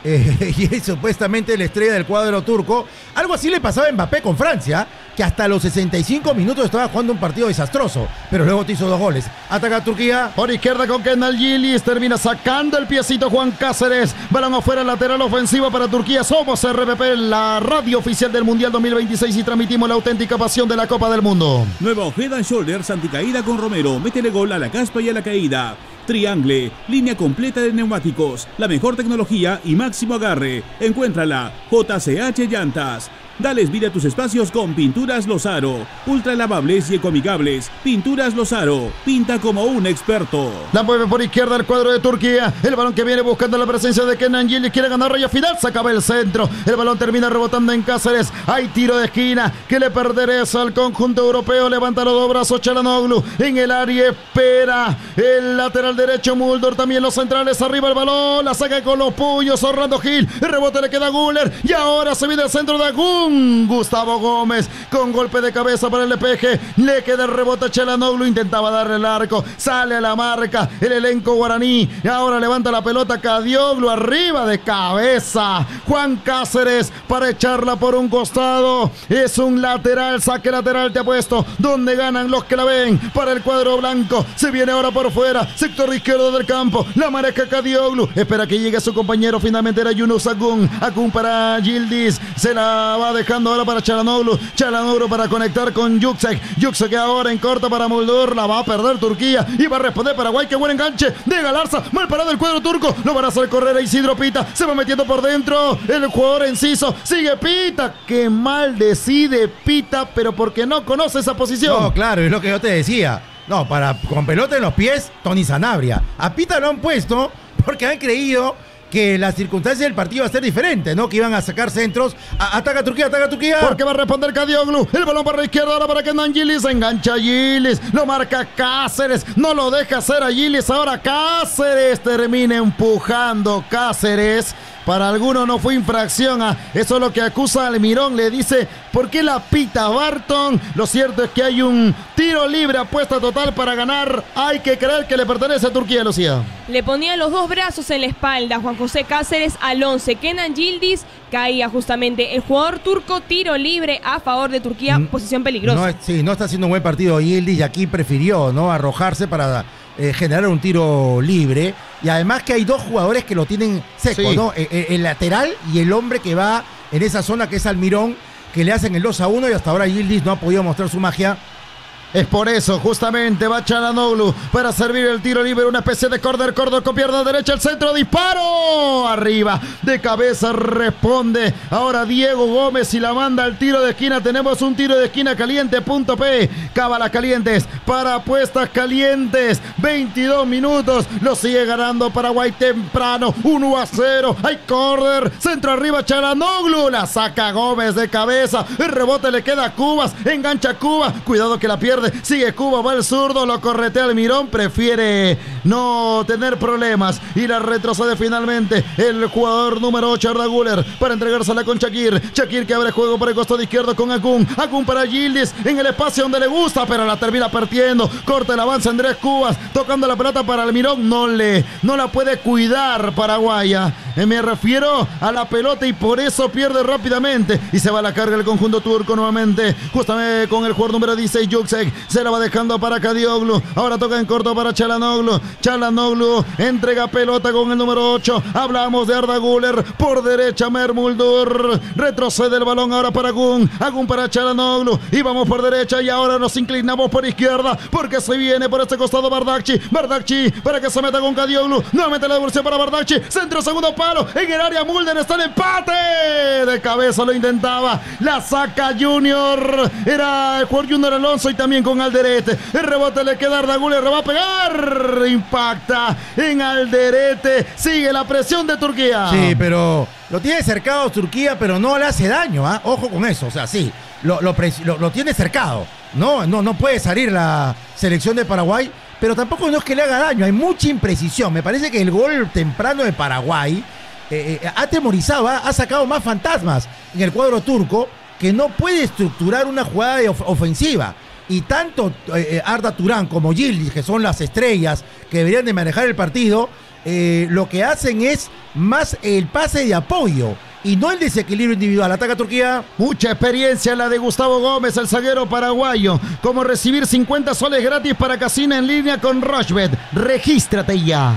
Y es supuestamente la estrella del cuadro turco. Algo así le pasaba a Mbappé con Francia, que hasta los 65 minutos estaba jugando un partido desastroso, pero luego te hizo 2 goles. Ataca a Turquía. Por izquierda con Kenan Yıldız, termina sacando el piecito Juan Cáceres. Balón afuera, lateral ofensiva para Turquía. Somos RPP, la radio oficial del Mundial 2026 y transmitimos la auténtica pasión de la Copa del Mundo. Nuevo Head and Shoulders anticaída con Romero. Métele gol a la caspa y a la caída. Triangle, línea completa de neumáticos, la mejor tecnología y máximo agarre. Encuéntrala, JCH Llantas. Dales vida a tus espacios con Pinturas Lozaro. Ultra lavables y ecoamigables. Pinturas Lozaro. Pinta como un experto. La mueve por izquierda el cuadro de Turquía. El balón que viene buscando la presencia de Kenan Yıldız. Quiere ganar raya final. Se acaba el centro. El balón termina rebotando en Cáceres. Hay tiro de esquina que le perdereza al conjunto europeo. Levanta los 2 brazos Çalhanoğlu. En el área espera el lateral derecho Muldur. También los centrales. Arriba el balón. La saca con los puños Orlando Gil. El rebote le queda a Güler. Y ahora se viene el centro de Akun. Agun. Gustavo Gómez con golpe de cabeza para el despeje. Le queda el rebote a Çalhanoğlu. Intentaba darle el arco. Sale a la marca el elenco guaraní. Y ahora levanta la pelota Cadioglu arriba de cabeza. Juan Cáceres para echarla por un costado. Es un lateral. Saque lateral, te apuesto. Donde ganan los que la ven. Para el cuadro blanco. Se viene ahora por fuera. Sector izquierdo del campo. La maneja Cadioglu. Espera que llegue su compañero. Finalmente era Yunus Agun. Agun para Yildiz. Se la va dejando ahora para Çalhanoğlu. Çalhanoğlu para conectar con Yüksek. Yüksek ahora en corto para Muldur. La va a perder Turquía. Y va a responder Paraguay. Qué buen enganche de Galarza. Mal parado el cuadro turco. Lo van a hacer correr a Isidro Pita. Se va metiendo por dentro. El jugador Enciso. Sigue Pita. Qué mal decide Pita. Pero porque no conoce esa posición. No, claro, es lo que yo te decía. No, con pelota en los pies, Tony Sanabria. A Pita lo han puesto porque han creído que las circunstancias del partido iba a ser diferente, ¿no? Que iban a sacar centros. Ataca Turquía, ataca Turquía. Porque va a responder Cadioglu. El balón para la izquierda ahora para Kenan Yildiz. Engancha Yildiz. Lo marca Cáceres. No lo deja hacer a Yildiz. Ahora Cáceres termina empujando Cáceres. Para algunos no fue infracción. Eso es lo que acusa Almirón. Le dice, ¿por qué la pita Barton? Lo cierto es que hay un tiro libre, apuesta total para ganar. Hay que creer que le pertenece a Turquía, Lucía. Le ponía los dos brazos en la espalda Juan José Cáceres al 11. Kenan Yildiz caía justamente el jugador turco. Tiro libre a favor de Turquía. Posición peligrosa. No está haciendo un buen partido Yildiz y aquí prefirió, ¿no?, arrojarse para generar un tiro libre. Y además que hay dos jugadores que lo tienen seco, sí, ¿no? El lateral y el hombre que va en esa zona, que es Almirón, que le hacen el 2-1 y hasta ahora Yildiz no ha podido mostrar su magia. Es por eso, justamente, va Çalhanoğlu para servir el tiro libre, una especie de córner con pierna derecha, el centro, disparo, arriba, de cabeza responde, ahora Diego Gómez y la manda al tiro de esquina. Tenemos un tiro de esquina caliente, punto P, cábalas calientes, para apuestas calientes, 22 minutos, lo sigue ganando Paraguay temprano, 1-0, hay córner, centro arriba Çalhanoğlu, la saca Gómez de cabeza, el rebote le queda a Cubas, engancha Cuba, cuidado que la pierde. Sigue Cuba, va el zurdo, lo corretea Almirón, prefiere no tener problemas y la retrocede finalmente el jugador número 8, Arda Güler, para entregársela con Shakir. Shakir que abre juego por el costado izquierdo con Agun. Agun para Yildiz en el espacio donde le gusta, pero la termina partiendo. Corta el avance Andrés Cubas, tocando la pelota para Almirón, no la puede cuidar paraguaya. Me refiero a la pelota y por eso pierde rápidamente y se va a la carga el conjunto turco nuevamente, justamente con el jugador número 16, Yüksek. Se la va dejando para Cadioglu. Ahora toca en corto para Çalhanoğlu. Çalhanoğlu entrega pelota con el número 8. Hablamos de Arda Güler. Por derecha Mermuldur. Retrocede el balón ahora para Agun. Agun para Çalhanoğlu. Y vamos por derecha y ahora nos inclinamos por izquierda porque se viene por este costado Bardakci. Bardakci para que se meta con Cadioglu. Nuevamente la devolución para Bardakci. Centro, segundo palo. En el área Mulder está el empate. De cabeza lo intentaba. La saca Junior. Era el jugador Junior Alonso y también con Alderete. El rebote le queda a Arda Güler, va a pegar. Impacta en Alderete. Sigue la presión de Turquía. Sí, pero lo tiene cercado Turquía, pero no le hace daño, ¿eh? Ojo con eso. O sea, sí, lo tiene cercado. No puede salir la selección de Paraguay, pero tampoco no es que le haga daño. Hay mucha imprecisión. Me parece que el gol temprano de Paraguay ha atemorizado, ha sacado más fantasmas en el cuadro turco, que no puede estructurar una jugada ofensiva. Y tanto Arda Turán como Yildiz, que son las estrellas que deberían de manejar el partido, lo que hacen es más el pase de apoyo y no el desequilibrio individual. Ataca Turquía. Mucha experiencia la de Gustavo Gómez, el zaguero paraguayo. Como recibir 50 soles gratis para casino en línea con Rochebet. Regístrate ya.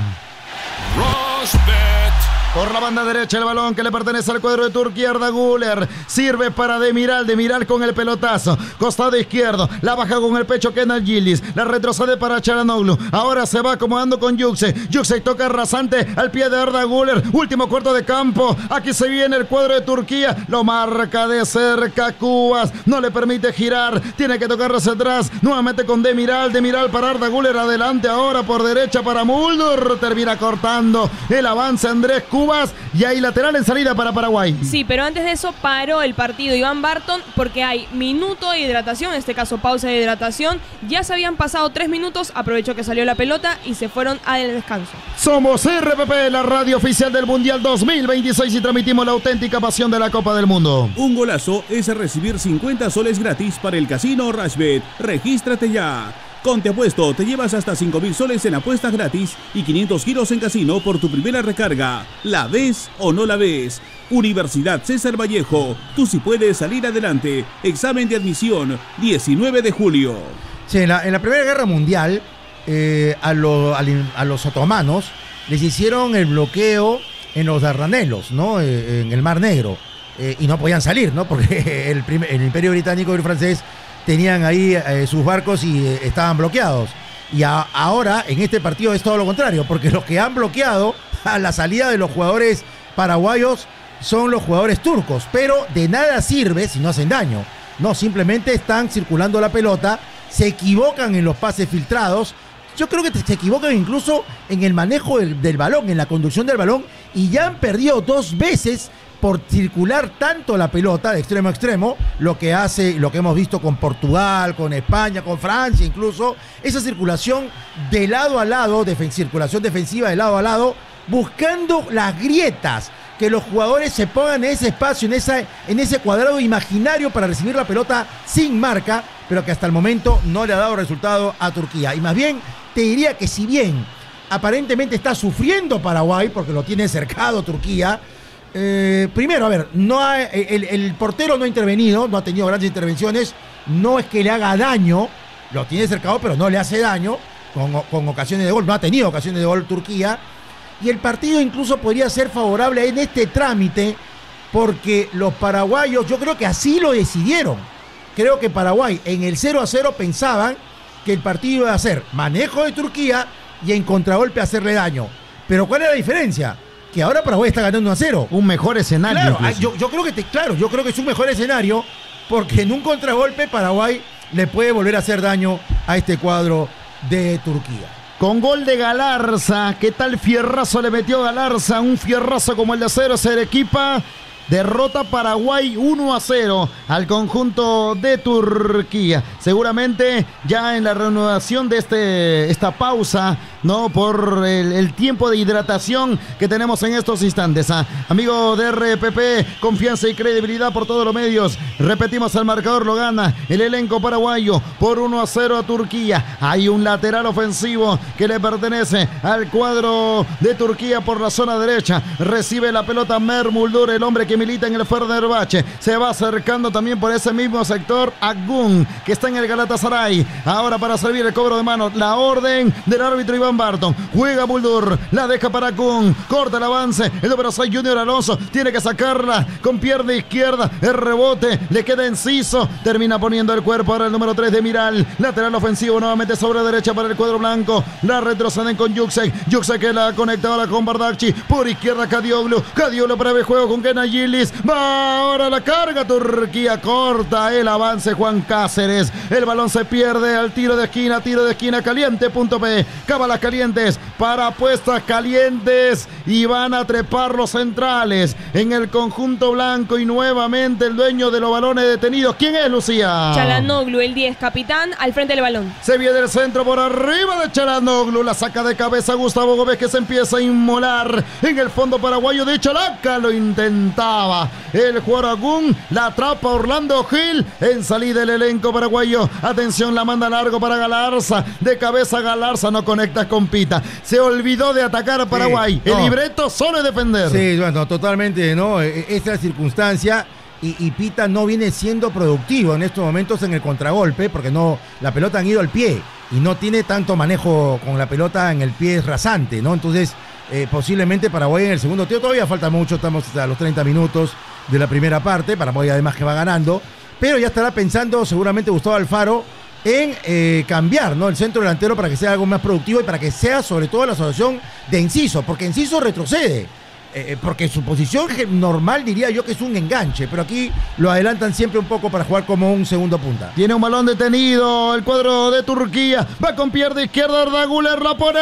Rochebet. Por la banda derecha el balón que le pertenece al cuadro de Turquía. Arda Güler sirve para Demiral con el pelotazo. Costado izquierdo, la baja con el pecho Kenan Yildiz. La retrocede para Çalhanoğlu. Ahora se va acomodando con Yüksek. Yüksek toca rasante al pie de Arda Güler. Último cuarto de campo. Aquí se viene el cuadro de Turquía. Lo marca de cerca Cubas. No le permite girar. Tiene que tocar hacia atrás. Nuevamente con Demiral para Arda Güler. Adelante ahora por derecha para Muldur. Termina cortando el avance Andrés Cubas. Cubas y hay lateral en salida para Paraguay. Sí, pero antes de eso paró el partido Iván Barton porque hay minuto de hidratación, en este caso pausa de hidratación. Ya se habían pasado 3 minutos, aprovechó que salió la pelota y se fueron al descanso. Somos RPP, la radio oficial del Mundial 2026 y transmitimos la auténtica pasión de la Copa del Mundo. Un golazo es recibir 50 soles gratis para el casino Rashbet. Regístrate ya. Con Te Apuesto te llevas hasta 5.000 soles en apuestas gratis y 500 giros en casino por tu primera recarga. ¿La ves o no la ves? Universidad César Vallejo. Tú sí puedes salir adelante. Examen de admisión, 19 de julio. Sí, en la Primera Guerra Mundial, a los otomanos les hicieron el bloqueo en los Dardanelos, ¿no? En el Mar Negro. Y no podían salir, ¿no? Porque el Imperio Británico y el francés tenían ahí sus barcos y estaban bloqueados. Y ahora, en este partido, es todo lo contrario, porque los que han bloqueado a la salida de los jugadores paraguayos son los jugadores turcos, pero de nada sirve si no hacen daño. No, simplemente están circulando la pelota, se equivocan en los pases filtrados. Yo creo que se equivocan incluso en el manejo del balón, en la conducción del balón, y ya han perdido 2 veces por circular tanto la pelota de extremo a extremo, lo que hemos visto con Portugal, con España, con Francia incluso, esa circulación de lado a lado, circulación defensiva de lado a lado, buscando las grietas, que los jugadores se pongan en ese espacio, en ese cuadrado imaginario para recibir la pelota sin marca, pero que hasta el momento no le ha dado resultado a Turquía. Y más bien, te diría que si bien aparentemente está sufriendo Paraguay, porque lo tiene cercado Turquía, primero, a ver, el portero no ha intervenido, no ha tenido grandes intervenciones, no es que le haga daño, lo tiene cercado, pero no le hace daño con ocasiones de gol, no ha tenido ocasiones de gol Turquía, y el partido incluso podría ser favorable en este trámite, porque los paraguayos, yo creo que así lo decidieron. Creo que Paraguay en el 0-0 pensaban que el partido iba a ser manejo de Turquía y en contragolpe hacerle daño. Pero ¿cuál es la diferencia? Que ahora Paraguay está ganando 1-0. Un mejor escenario. Claro, yo creo que es un mejor escenario, porque en un contragolpe Paraguay le puede volver a hacer daño a este cuadro de Turquía. Con gol de Galarza, ¿qué tal fierrazo le metió Galarza? Un fierrazo como el de Acero Arequipa. Derrota Paraguay 1-0 al conjunto de Turquía. Seguramente ya en la reanudación de esta pausa, ¿no? Por el tiempo de hidratación que tenemos en estos instantes. Amigo de RPP, confianza y credibilidad por todos los medios. Repetimos, el marcador lo gana el elenco paraguayo por 1-0 a Turquía. Hay un lateral ofensivo que le pertenece al cuadro de Turquía por la zona derecha. Recibe la pelota Mermuldur, el hombre que milita en el Fenerbahce. Se va acercando también por ese mismo sector Akgun, que está en el Galatasaray. Ahora para servir el cobro de manos, la orden del árbitro Iván Barton. Juega Muldur, la deja para Akgun, corta el avance, el número 6 Junior Alonso, tiene que sacarla con pierna izquierda, el rebote, le queda Enciso, termina poniendo el cuerpo ahora el número 3 de Miral, lateral ofensivo nuevamente sobre derecha para el cuadro blanco, la retroceden con Yuksek que la conecta ahora con Bardakci, por izquierda Kadioglu para el juego con Kenan Yildiz, va ahora la carga Turquía, corta el avance Juan Cáceres, el balón se pierde al tiro de esquina caliente.p, cábalas calientes para apuestas calientes y van a trepar los centrales en el conjunto blanco y nuevamente el dueño de los balones detenidos. ¿Quién es, Lucía? Çalhanoğlu, el 10, capitán, al frente del balón. Se viene el centro por arriba de Çalhanoğlu, la saca de cabeza Gustavo Gómez, que se empieza a inmolar en el fondo paraguayo de Chalaca, lo intentaba el jugador Akgun, la atrapa Orlando Gil en salida del elenco paraguayo. Atención, la manda largo para Galarza, de cabeza Galarza, no conecta con Pita, se olvidó de atacar a Paraguay, sí, no. El libreto solo es defender. Sí, bueno, totalmente, ¿no? Esta es la circunstancia. Y Pita no viene siendo productivo en estos momentos en el contragolpe, porque la pelota han ido al pie y no tiene tanto manejo con la pelota en el pie rasante, ¿no? Entonces, posiblemente Paraguay en el segundo tiempo, todavía falta mucho, estamos a los 30 minutos de la primera parte, Paraguay además que va ganando, pero ya estará pensando seguramente Gustavo Alfaro en cambiar, ¿no? El centro delantero para que sea algo más productivo y para que sea sobre todo la asociación de Enciso, porque Enciso retrocede. porque su posición normal diría yo que es un enganche, pero aquí lo adelantan siempre un poco para jugar como un segundo punta. Tiene un balón detenido el cuadro de Turquía, va con pierna izquierda, Arda Güler la pone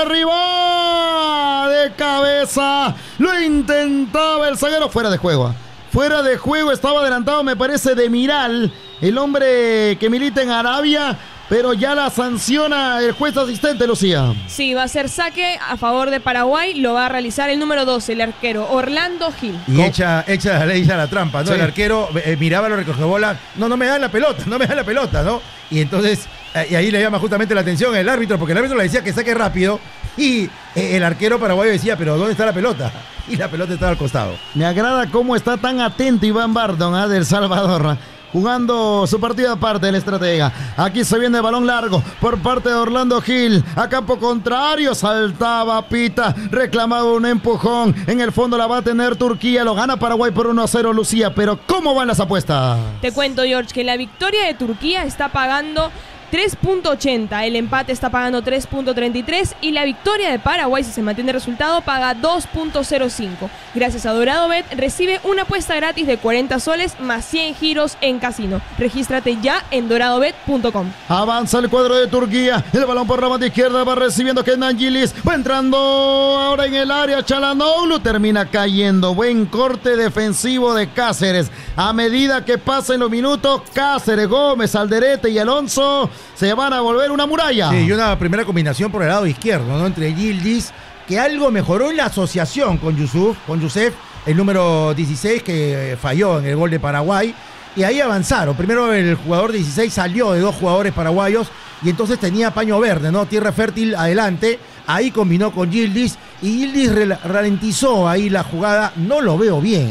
arriba, de cabeza, lo intentaba el zaguero, fuera de juego. Fuera de juego, estaba adelantado, me parece, Demiral, el hombre que milita en Arabia, pero ya la sanciona el juez asistente, Lucía. Sí, va a ser saque a favor de Paraguay, lo va a realizar el número 12, el arquero Orlando Gil. Y echa la ley a la trampa, ¿no? Sí. El arquero miraba, lo recogió bola, no me dan la pelota, ¿no? Y entonces, y ahí le llama justamente la atención el árbitro, porque el árbitro le decía que saque rápido, y el arquero paraguayo decía, pero ¿dónde está la pelota? Y la pelota estaba al costado. Me agrada cómo está tan atento Iván Barton, del Salvador, jugando su partido aparte del estratega. Aquí se viene el balón largo por parte de Orlando Gil. A campo contrario, saltaba Pita, reclamaba un empujón. En el fondo la va a tener Turquía. Lo gana Paraguay por 1-0, Lucía. Pero ¿cómo van las apuestas? Te cuento, George, que la victoria de Turquía está pagando 3.80, el empate está pagando 3.33 y la victoria de Paraguay, si se mantiene el resultado, paga 2.05. Gracias a Dorado Bet, recibe una apuesta gratis de 40 soles más 100 giros en casino. Regístrate ya en doradobet.com. Avanza el cuadro de Turquía, el balón por la banda izquierda, va recibiendo Kenan Gilis, va entrando ahora en el área Çalhanoğlu, termina cayendo. Buen corte defensivo de Cáceres. A medida que pasen los minutos, Cáceres, Gómez, Alderete y Alonso se van a volver una muralla. Sí, y una primera combinación por el lado izquierdo, ¿no? Entre Yildiz, que algo mejoró en la asociación con Yusef, el número 16 que falló en el gol de Paraguay, y ahí avanzaron. Primero el jugador 16 salió de dos jugadores paraguayos y entonces tenía paño verde, ¿no? Tierra fértil adelante, ahí combinó con Yildiz y Yildiz ralentizó ahí la jugada. No lo veo bien,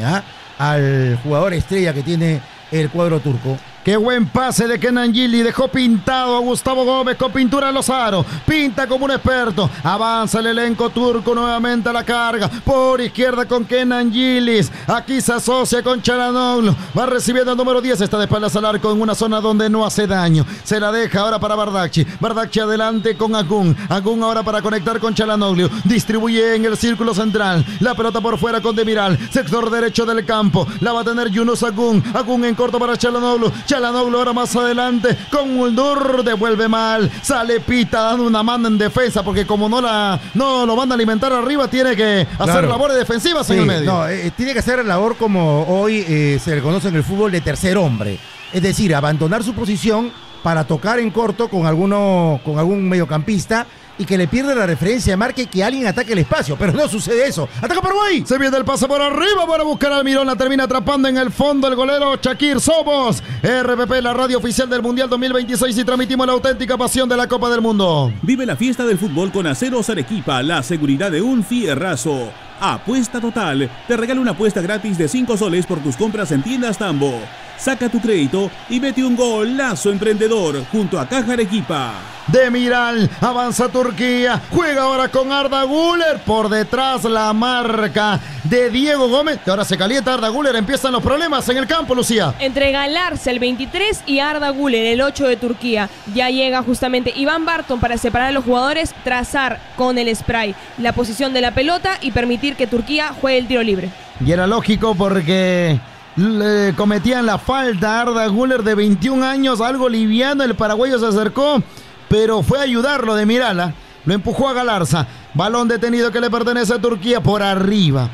al jugador estrella que tiene el cuadro turco. Qué buen pase de Kenan Gilis, dejó pintado a Gustavo Gómez con pintura en los aros, pinta como un experto, avanza el elenco turco nuevamente a la carga, por izquierda con Kenan Gilis, aquí se asocia con Çalhanoğlu, va recibiendo el número 10, está de espaldas al arco en una zona donde no hace daño, se la deja ahora para Bardakci adelante con Agun ahora para conectar con Çalhanoğlu, distribuye en el círculo central, la pelota por fuera con Demiral, sector derecho del campo, la va a tener Yunus Agun en corto para Çalhanoğlu ahora más adelante con Muldur, devuelve mal, sale Pita dando una mano en defensa porque como no lo van a alimentar arriba, tiene que hacer labores defensivas en el medio. No, tiene que hacer labor como hoy se le conoce en el fútbol de tercer hombre, es decir, abandonar su posición para tocar en corto con algún mediocampista y que le pierda la referencia de marca y que alguien ataque el espacio, pero no sucede eso. ¡Ataca Paraguay! Se viene el pase por arriba para buscar al Mirón, la termina atrapando en el fondo el golero Shakir. Somos RPP, la radio oficial del Mundial 2026 y transmitimos la auténtica pasión de la Copa del Mundo. Vive la fiesta del fútbol con Aceros Arequipa, la seguridad de un fierrazo. Apuesta Total te regala una apuesta gratis de 5 soles por tus compras en tiendas Tambo. Saca tu crédito y mete un golazo emprendedor junto a Caja Arequipa. Demiral, avanza Turquía, juega ahora con Arda Güler, por detrás la marca de Diego Gómez, que ahora se calienta Arda Güler, empiezan los problemas en el campo, Lucía. Entre Galarza, el 23, y Arda Güler, el 8 de Turquía, ya llega justamente Iván Barton para separar a los jugadores, trazar con el spray la posición de la pelota y permitir que Turquía juegue el tiro libre. Y era lógico porque le cometían la falta a Arda Güler de 21 años, algo liviano, el paraguayo se acercó, pero fue a ayudarlo de Mirala, lo empujó a Galarza, balón detenido que le pertenece a Turquía por arriba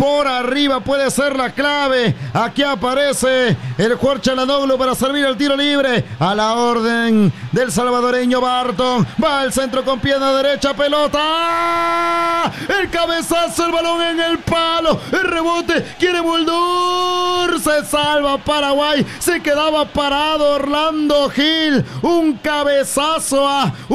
puede ser la clave, aquí aparece el jugador Çalhanoğlu para servir el tiro libre, a la orden del salvadoreño Barton, va al centro con pierna derecha, pelota, el cabezazo, el balón en el palo, el rebote, quiere Muldur, se salva Paraguay, se quedaba parado Orlando Gil, un cabezazo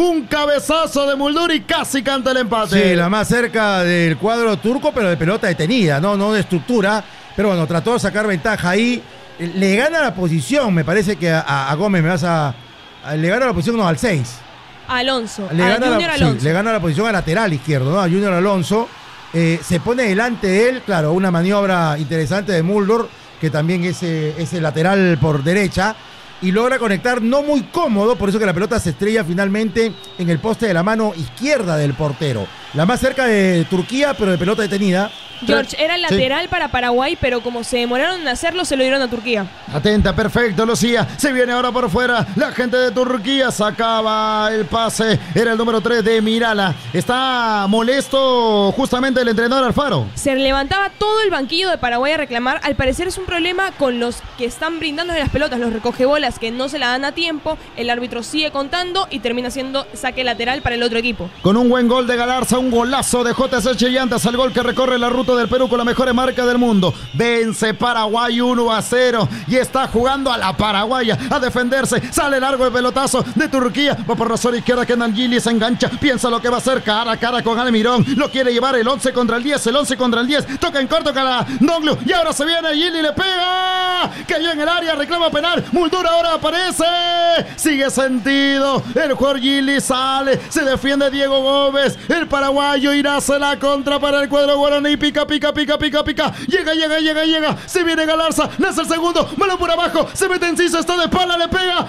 de Muldur y casi canta el empate. Sí, la más cerca del cuadro turco, pero de pelota detenida, no de estructura, pero bueno, trató de sacar ventaja ahí, le gana la posición, me parece que a Gómez le gana la posición, al 6. Alonso, Alonso. Sí, le gana la posición al lateral izquierdo, ¿no? A Junior Alonso, se pone delante de él, claro, una maniobra interesante de Muldur, que también es el lateral por derecha, y logra conectar no muy cómodo, por eso que la pelota se estrella finalmente en el poste de la mano izquierda del portero. La más cerca de Turquía, pero de pelota detenida. George, era lateral para Paraguay, pero como se demoraron en hacerlo, se lo dieron a Turquía. Atenta, perfecto, Lucía. Se viene ahora por fuera. La gente de Turquía sacaba el pase. Era el número 3 de Mirala. Está molesto justamente el entrenador Alfaro. Se levantaba todo el banquillo de Paraguay a reclamar. Al parecer es un problema con los que están brindando las pelotas, los recogebolas que no se la dan a tiempo. El árbitro sigue contando y termina siendo saque lateral para el otro equipo. Con un buen gol de Galarza, un golazo de JC Chillantas, el gol que recorre la ruta del Perú con la mejor marca del mundo. Vence Paraguay 1-0 y está jugando a la paraguaya, a defenderse. Sale largo el pelotazo de Turquía. Va por la zona izquierda, Kenan Gili se engancha. Piensa lo que va a hacer cara a cara con Almirón. Lo quiere llevar el 11 contra el 10, el 11 contra el 10. Toca en corto para Noglu y ahora se viene Gili, le pega. Cayó en el área, reclama penal. Moldura ahora aparece. Sigue sentido. El jugador Gili sale, se defiende Diego Gómez. El paraguayo irá a hacer la contra para el cuadro guaraní. Pica. Llega. Se viene Galarza, nace el segundo. Malo por abajo, se mete Enciso, está de espalda, le pega.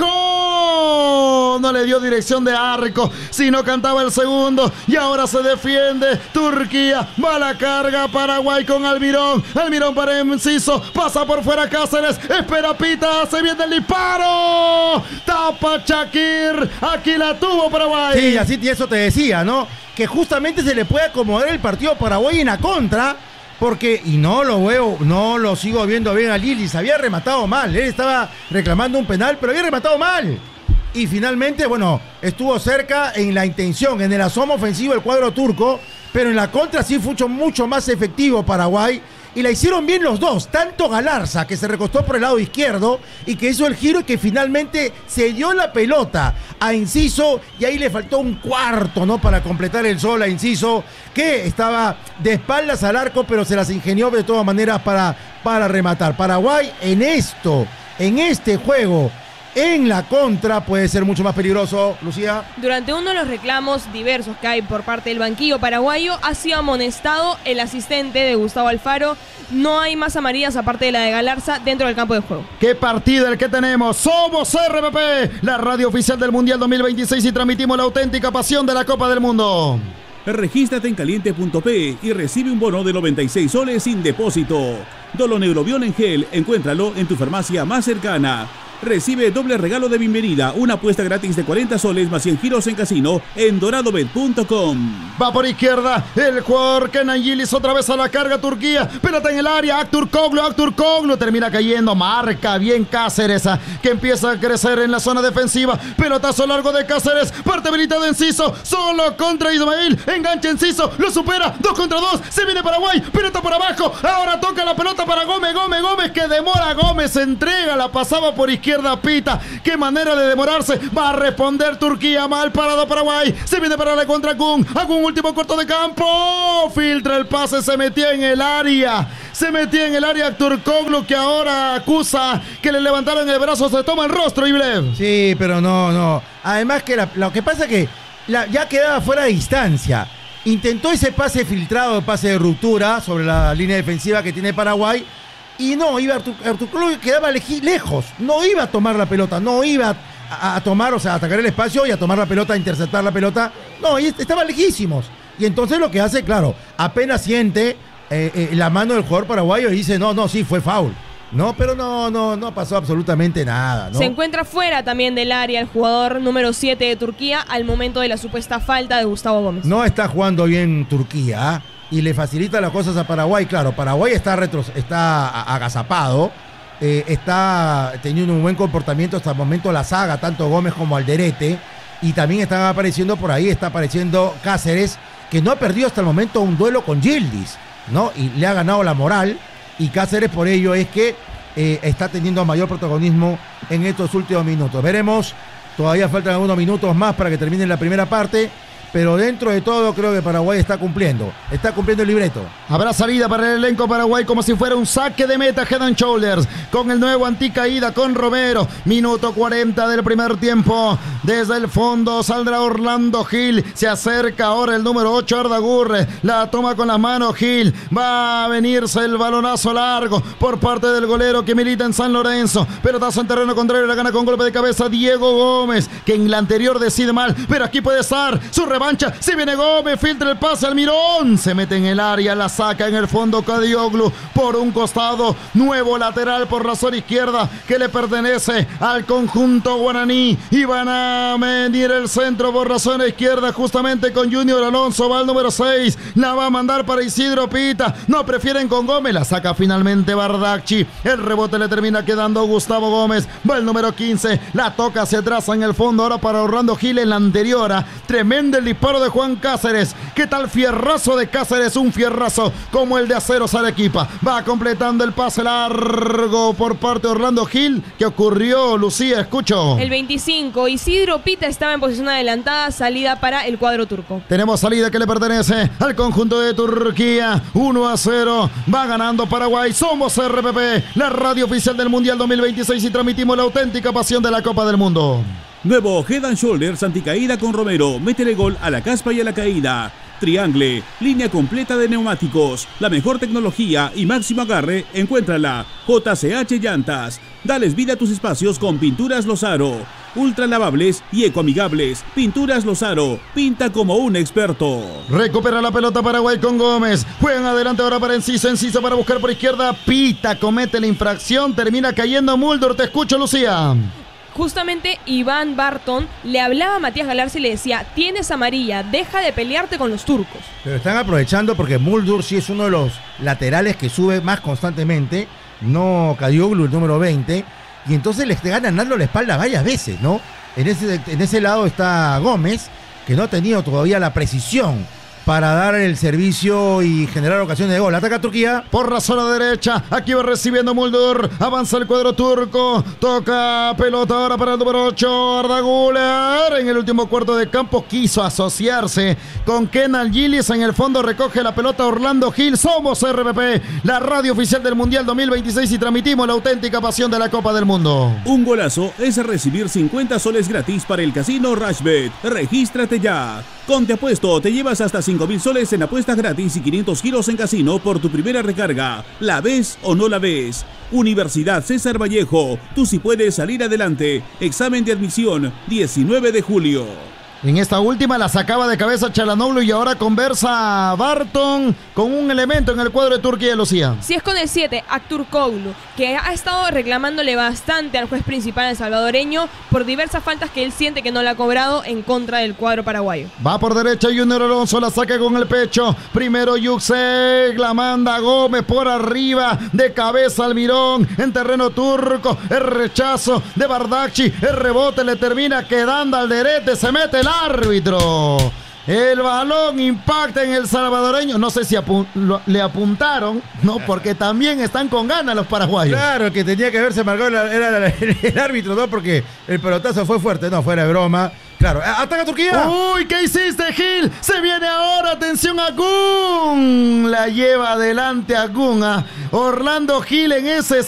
¡Abajo! No le dio dirección de arco, si no cantaba el segundo. Y ahora se defiende Turquía. Va la carga Paraguay con Almirón. Almirón para Enciso. Pasa por fuera Cáceres. Espera Pita. Se viene el disparo. Tapa Shakir. Aquí la tuvo Paraguay. Sí, así y eso te decía, ¿no? Que justamente se le puede acomodar el partido a Paraguay en la contra, porque, y no lo sigo viendo bien a Lilis, había rematado mal, él estaba reclamando un penal, pero había rematado mal. Y finalmente, bueno, estuvo cerca en la intención, en el asomo ofensivo del cuadro turco, pero en la contra sí fue mucho más efectivo Paraguay. Y la hicieron bien los dos, tanto Galarza, que se recostó por el lado izquierdo y que hizo el giro y que finalmente se dio la pelota a Enciso, y ahí le faltó un cuarto, ¿no?, para completar el sol a Enciso, que estaba de espaldas al arco, pero se las ingenió de todas maneras para rematar. Paraguay en este juego, en la contra, puede ser mucho más peligroso, Lucía. Durante uno de los reclamos diversos que hay por parte del banquillo paraguayo, ha sido amonestado el asistente de Gustavo Alfaro. No hay más amarillas aparte de la de Galarza dentro del campo de juego. ¡Qué partido el que tenemos! Somos RPP, la radio oficial del Mundial 2026, y transmitimos la auténtica pasión de la Copa del Mundo. Regístrate en caliente.p y recibe un bono de 96 soles sin depósito. Doloneurobion en gel, encuéntralo en tu farmacia más cercana. Recibe doble regalo de bienvenida, una apuesta gratis de 40 soles más 100 giros en casino en doradobet.com. Va por izquierda el jugador Kenan Gillis, otra vez a la carga Turquía. Pelota en el área, Artur Koglu termina cayendo, marca bien Cáceres, que empieza a crecer en la zona defensiva. Pelotazo largo de Cáceres, parte habilitado Enciso, solo contra Ismail, engancha Enciso, lo supera, 2 contra 2, se viene Paraguay, pelota por abajo, ahora toca la pelota para Gómez, que demora Gómez, se entrega, la pasaba por izquierda Pita, qué manera de demorarse. Va a responder Turquía, mal parado Paraguay, se viene para la contra Kun, último corto de campo, filtra el pase, se metía en el área Artur Koglu, que ahora acusa que le levantaron el brazo, se toma el rostro, Iblev. Sí, pero no, además que lo que pasa es que ya quedaba fuera de distancia, intentó ese pase filtrado, pase de ruptura sobre la línea defensiva que tiene Paraguay. Y no, Artur Koglu quedaba lejos, no iba a tomar la pelota, no iba a tomar, o sea, a atacar el espacio y a tomar la pelota, a interceptar la pelota. No, y estaban lejísimos. Y entonces lo que hace, claro, apenas siente la mano del jugador paraguayo y dice, no, sí, fue foul. No, pero no pasó absolutamente nada, ¿no? Se encuentra fuera también del área el jugador número 7 de Turquía al momento de la supuesta falta de Gustavo Gómez. No está jugando bien Turquía, y le facilita las cosas a Paraguay. Claro, Paraguay está agazapado, está teniendo un buen comportamiento hasta el momento la saga, tanto Gómez como Alderete, y también están apareciendo por ahí, está apareciendo Cáceres, que no ha perdido hasta el momento un duelo con Yildiz, ¿no? Y le ha ganado la moral, y Cáceres por ello es que está teniendo mayor protagonismo en estos últimos minutos. Veremos, todavía faltan algunos minutos más para que termine la primera parte, pero dentro de todo creo que Paraguay está cumpliendo el libreto. Habrá salida para el elenco Paraguay como si fuera un saque de meta, Head and Shoulders, con el nuevo anticaída con Romero. Minuto 40 del primer tiempo. Desde el fondo saldrá Orlando Gil, se acerca ahora el número 8 Arda Gurre, la toma con las manos Gil, va a venirse el balonazo largo por parte del golero que milita en San Lorenzo. Pelotazo en terreno contrario, la gana con golpe de cabeza Diego Gómez, que en la anterior decide mal, pero aquí puede estar su revancha. Si viene Gómez, filtra el pase Almirón. Se mete en el área, la saca en el fondo Cadioglu por un costado. Nuevo lateral por la zona izquierda que le pertenece al conjunto guaraní. Y van a venir el centro por la zona izquierda justamente con Junior Alonso. Va al número 6. La va a mandar para Isidro Pita. No prefieren con Gómez. La saca finalmente Bardacci. El rebote le termina quedando Gustavo Gómez. Va el número 15. La toca hacia atrás en el fondo. Ahora para Orlando Gil en la anterior. Tremendo el disparo de Juan Cáceres. ¿Qué tal fierrazo de Cáceres? Un fierrazo como el de Aceros Arequipa. Va completando el pase largo por parte de Orlando Gil. ¿Qué ocurrió, Lucía? Escucho. El 25, Isidro Pita estaba en posición adelantada, salida para el cuadro turco. Tenemos salida que le pertenece al conjunto de Turquía. 1-0. Va ganando Paraguay. Somos RPP, la radio oficial del Mundial 2026 y transmitimos la auténtica pasión de la Copa del Mundo. Nuevo Head and Shoulders anticaída con Romero. Métele gol a la caspa y a la caída. Triangle, línea completa de neumáticos, la mejor tecnología y máximo agarre, encuéntrala. JCH Llantas. Dales vida a tus espacios con Pinturas Lozaro. Ultra lavables y ecoamigables. Pinturas Lozaro. Pinta como un experto. Recupera la pelota Paraguay con Gómez. Juegan adelante ahora para Enciso. Enciso para buscar por izquierda. Pita comete la infracción. Termina cayendo Mulder. Te escucho, Lucía. Justamente Iván Barton le hablaba a Matías Galarza y le decía: tienes amarilla, deja de pelearte con los turcos. Pero están aprovechando porque Mulder sí es uno de los laterales que sube más constantemente, no Cadioglu, el número 20, y entonces le están ganando la espalda varias veces, ¿no? En ese lado está Gómez, que no ha tenido todavía la precisión para dar el servicio y generar ocasiones de gol. Ataca Turquía. Por la zona derecha. Aquí va recibiendo Muldur. Avanza el cuadro turco. Toca pelota ahora para el número 8. Arda Güler. En el último cuarto de campo quiso asociarse con Kenan Gillis. En el fondo recoge la pelota Orlando Gil. Somos RPP, la radio oficial del Mundial 2026 y transmitimos la auténtica pasión de la Copa del Mundo. Un golazo es recibir 50 soles gratis para el casino Rashbet. Regístrate ya. Con Te Apuesto te llevas hasta 5.000 soles en apuestas gratis y 500 giros en casino por tu primera recarga. ¿La ves o no la ves? Universidad César Vallejo. Tú sí puedes salir adelante. Examen de admisión, 19 de julio. En esta última la sacaba de cabeza Çalhanoğlu y ahora conversa Barton con un elemento en el cuadro de Turquía, Lucía. Si es con el 7, Aktürkoğlu, que ha estado reclamándole bastante al juez principal, el salvadoreño, por diversas faltas que él siente que no le ha cobrado en contra del cuadro paraguayo. Va por derecha Junior Alonso, la saca con el pecho. Primero Yüksek, la manda Gómez por arriba, de cabeza Almirón, en terreno turco. El rechazo de Bardacci, el rebote le termina quedando al derete, se mete el árbitro. El balón impacta en el salvadoreño. No sé si le apuntaron, ¿no? Porque también están con ganas los paraguayos. Claro, el que tenía que haberse marcado era el árbitro, ¿no? Porque el pelotazo fue fuerte, no, fuera de broma. Claro, ataca Turquía. Uy, ¿qué hiciste, Gil? Se viene ahora, atención a Gun. La lleva adelante a Gun. Orlando Gil en ese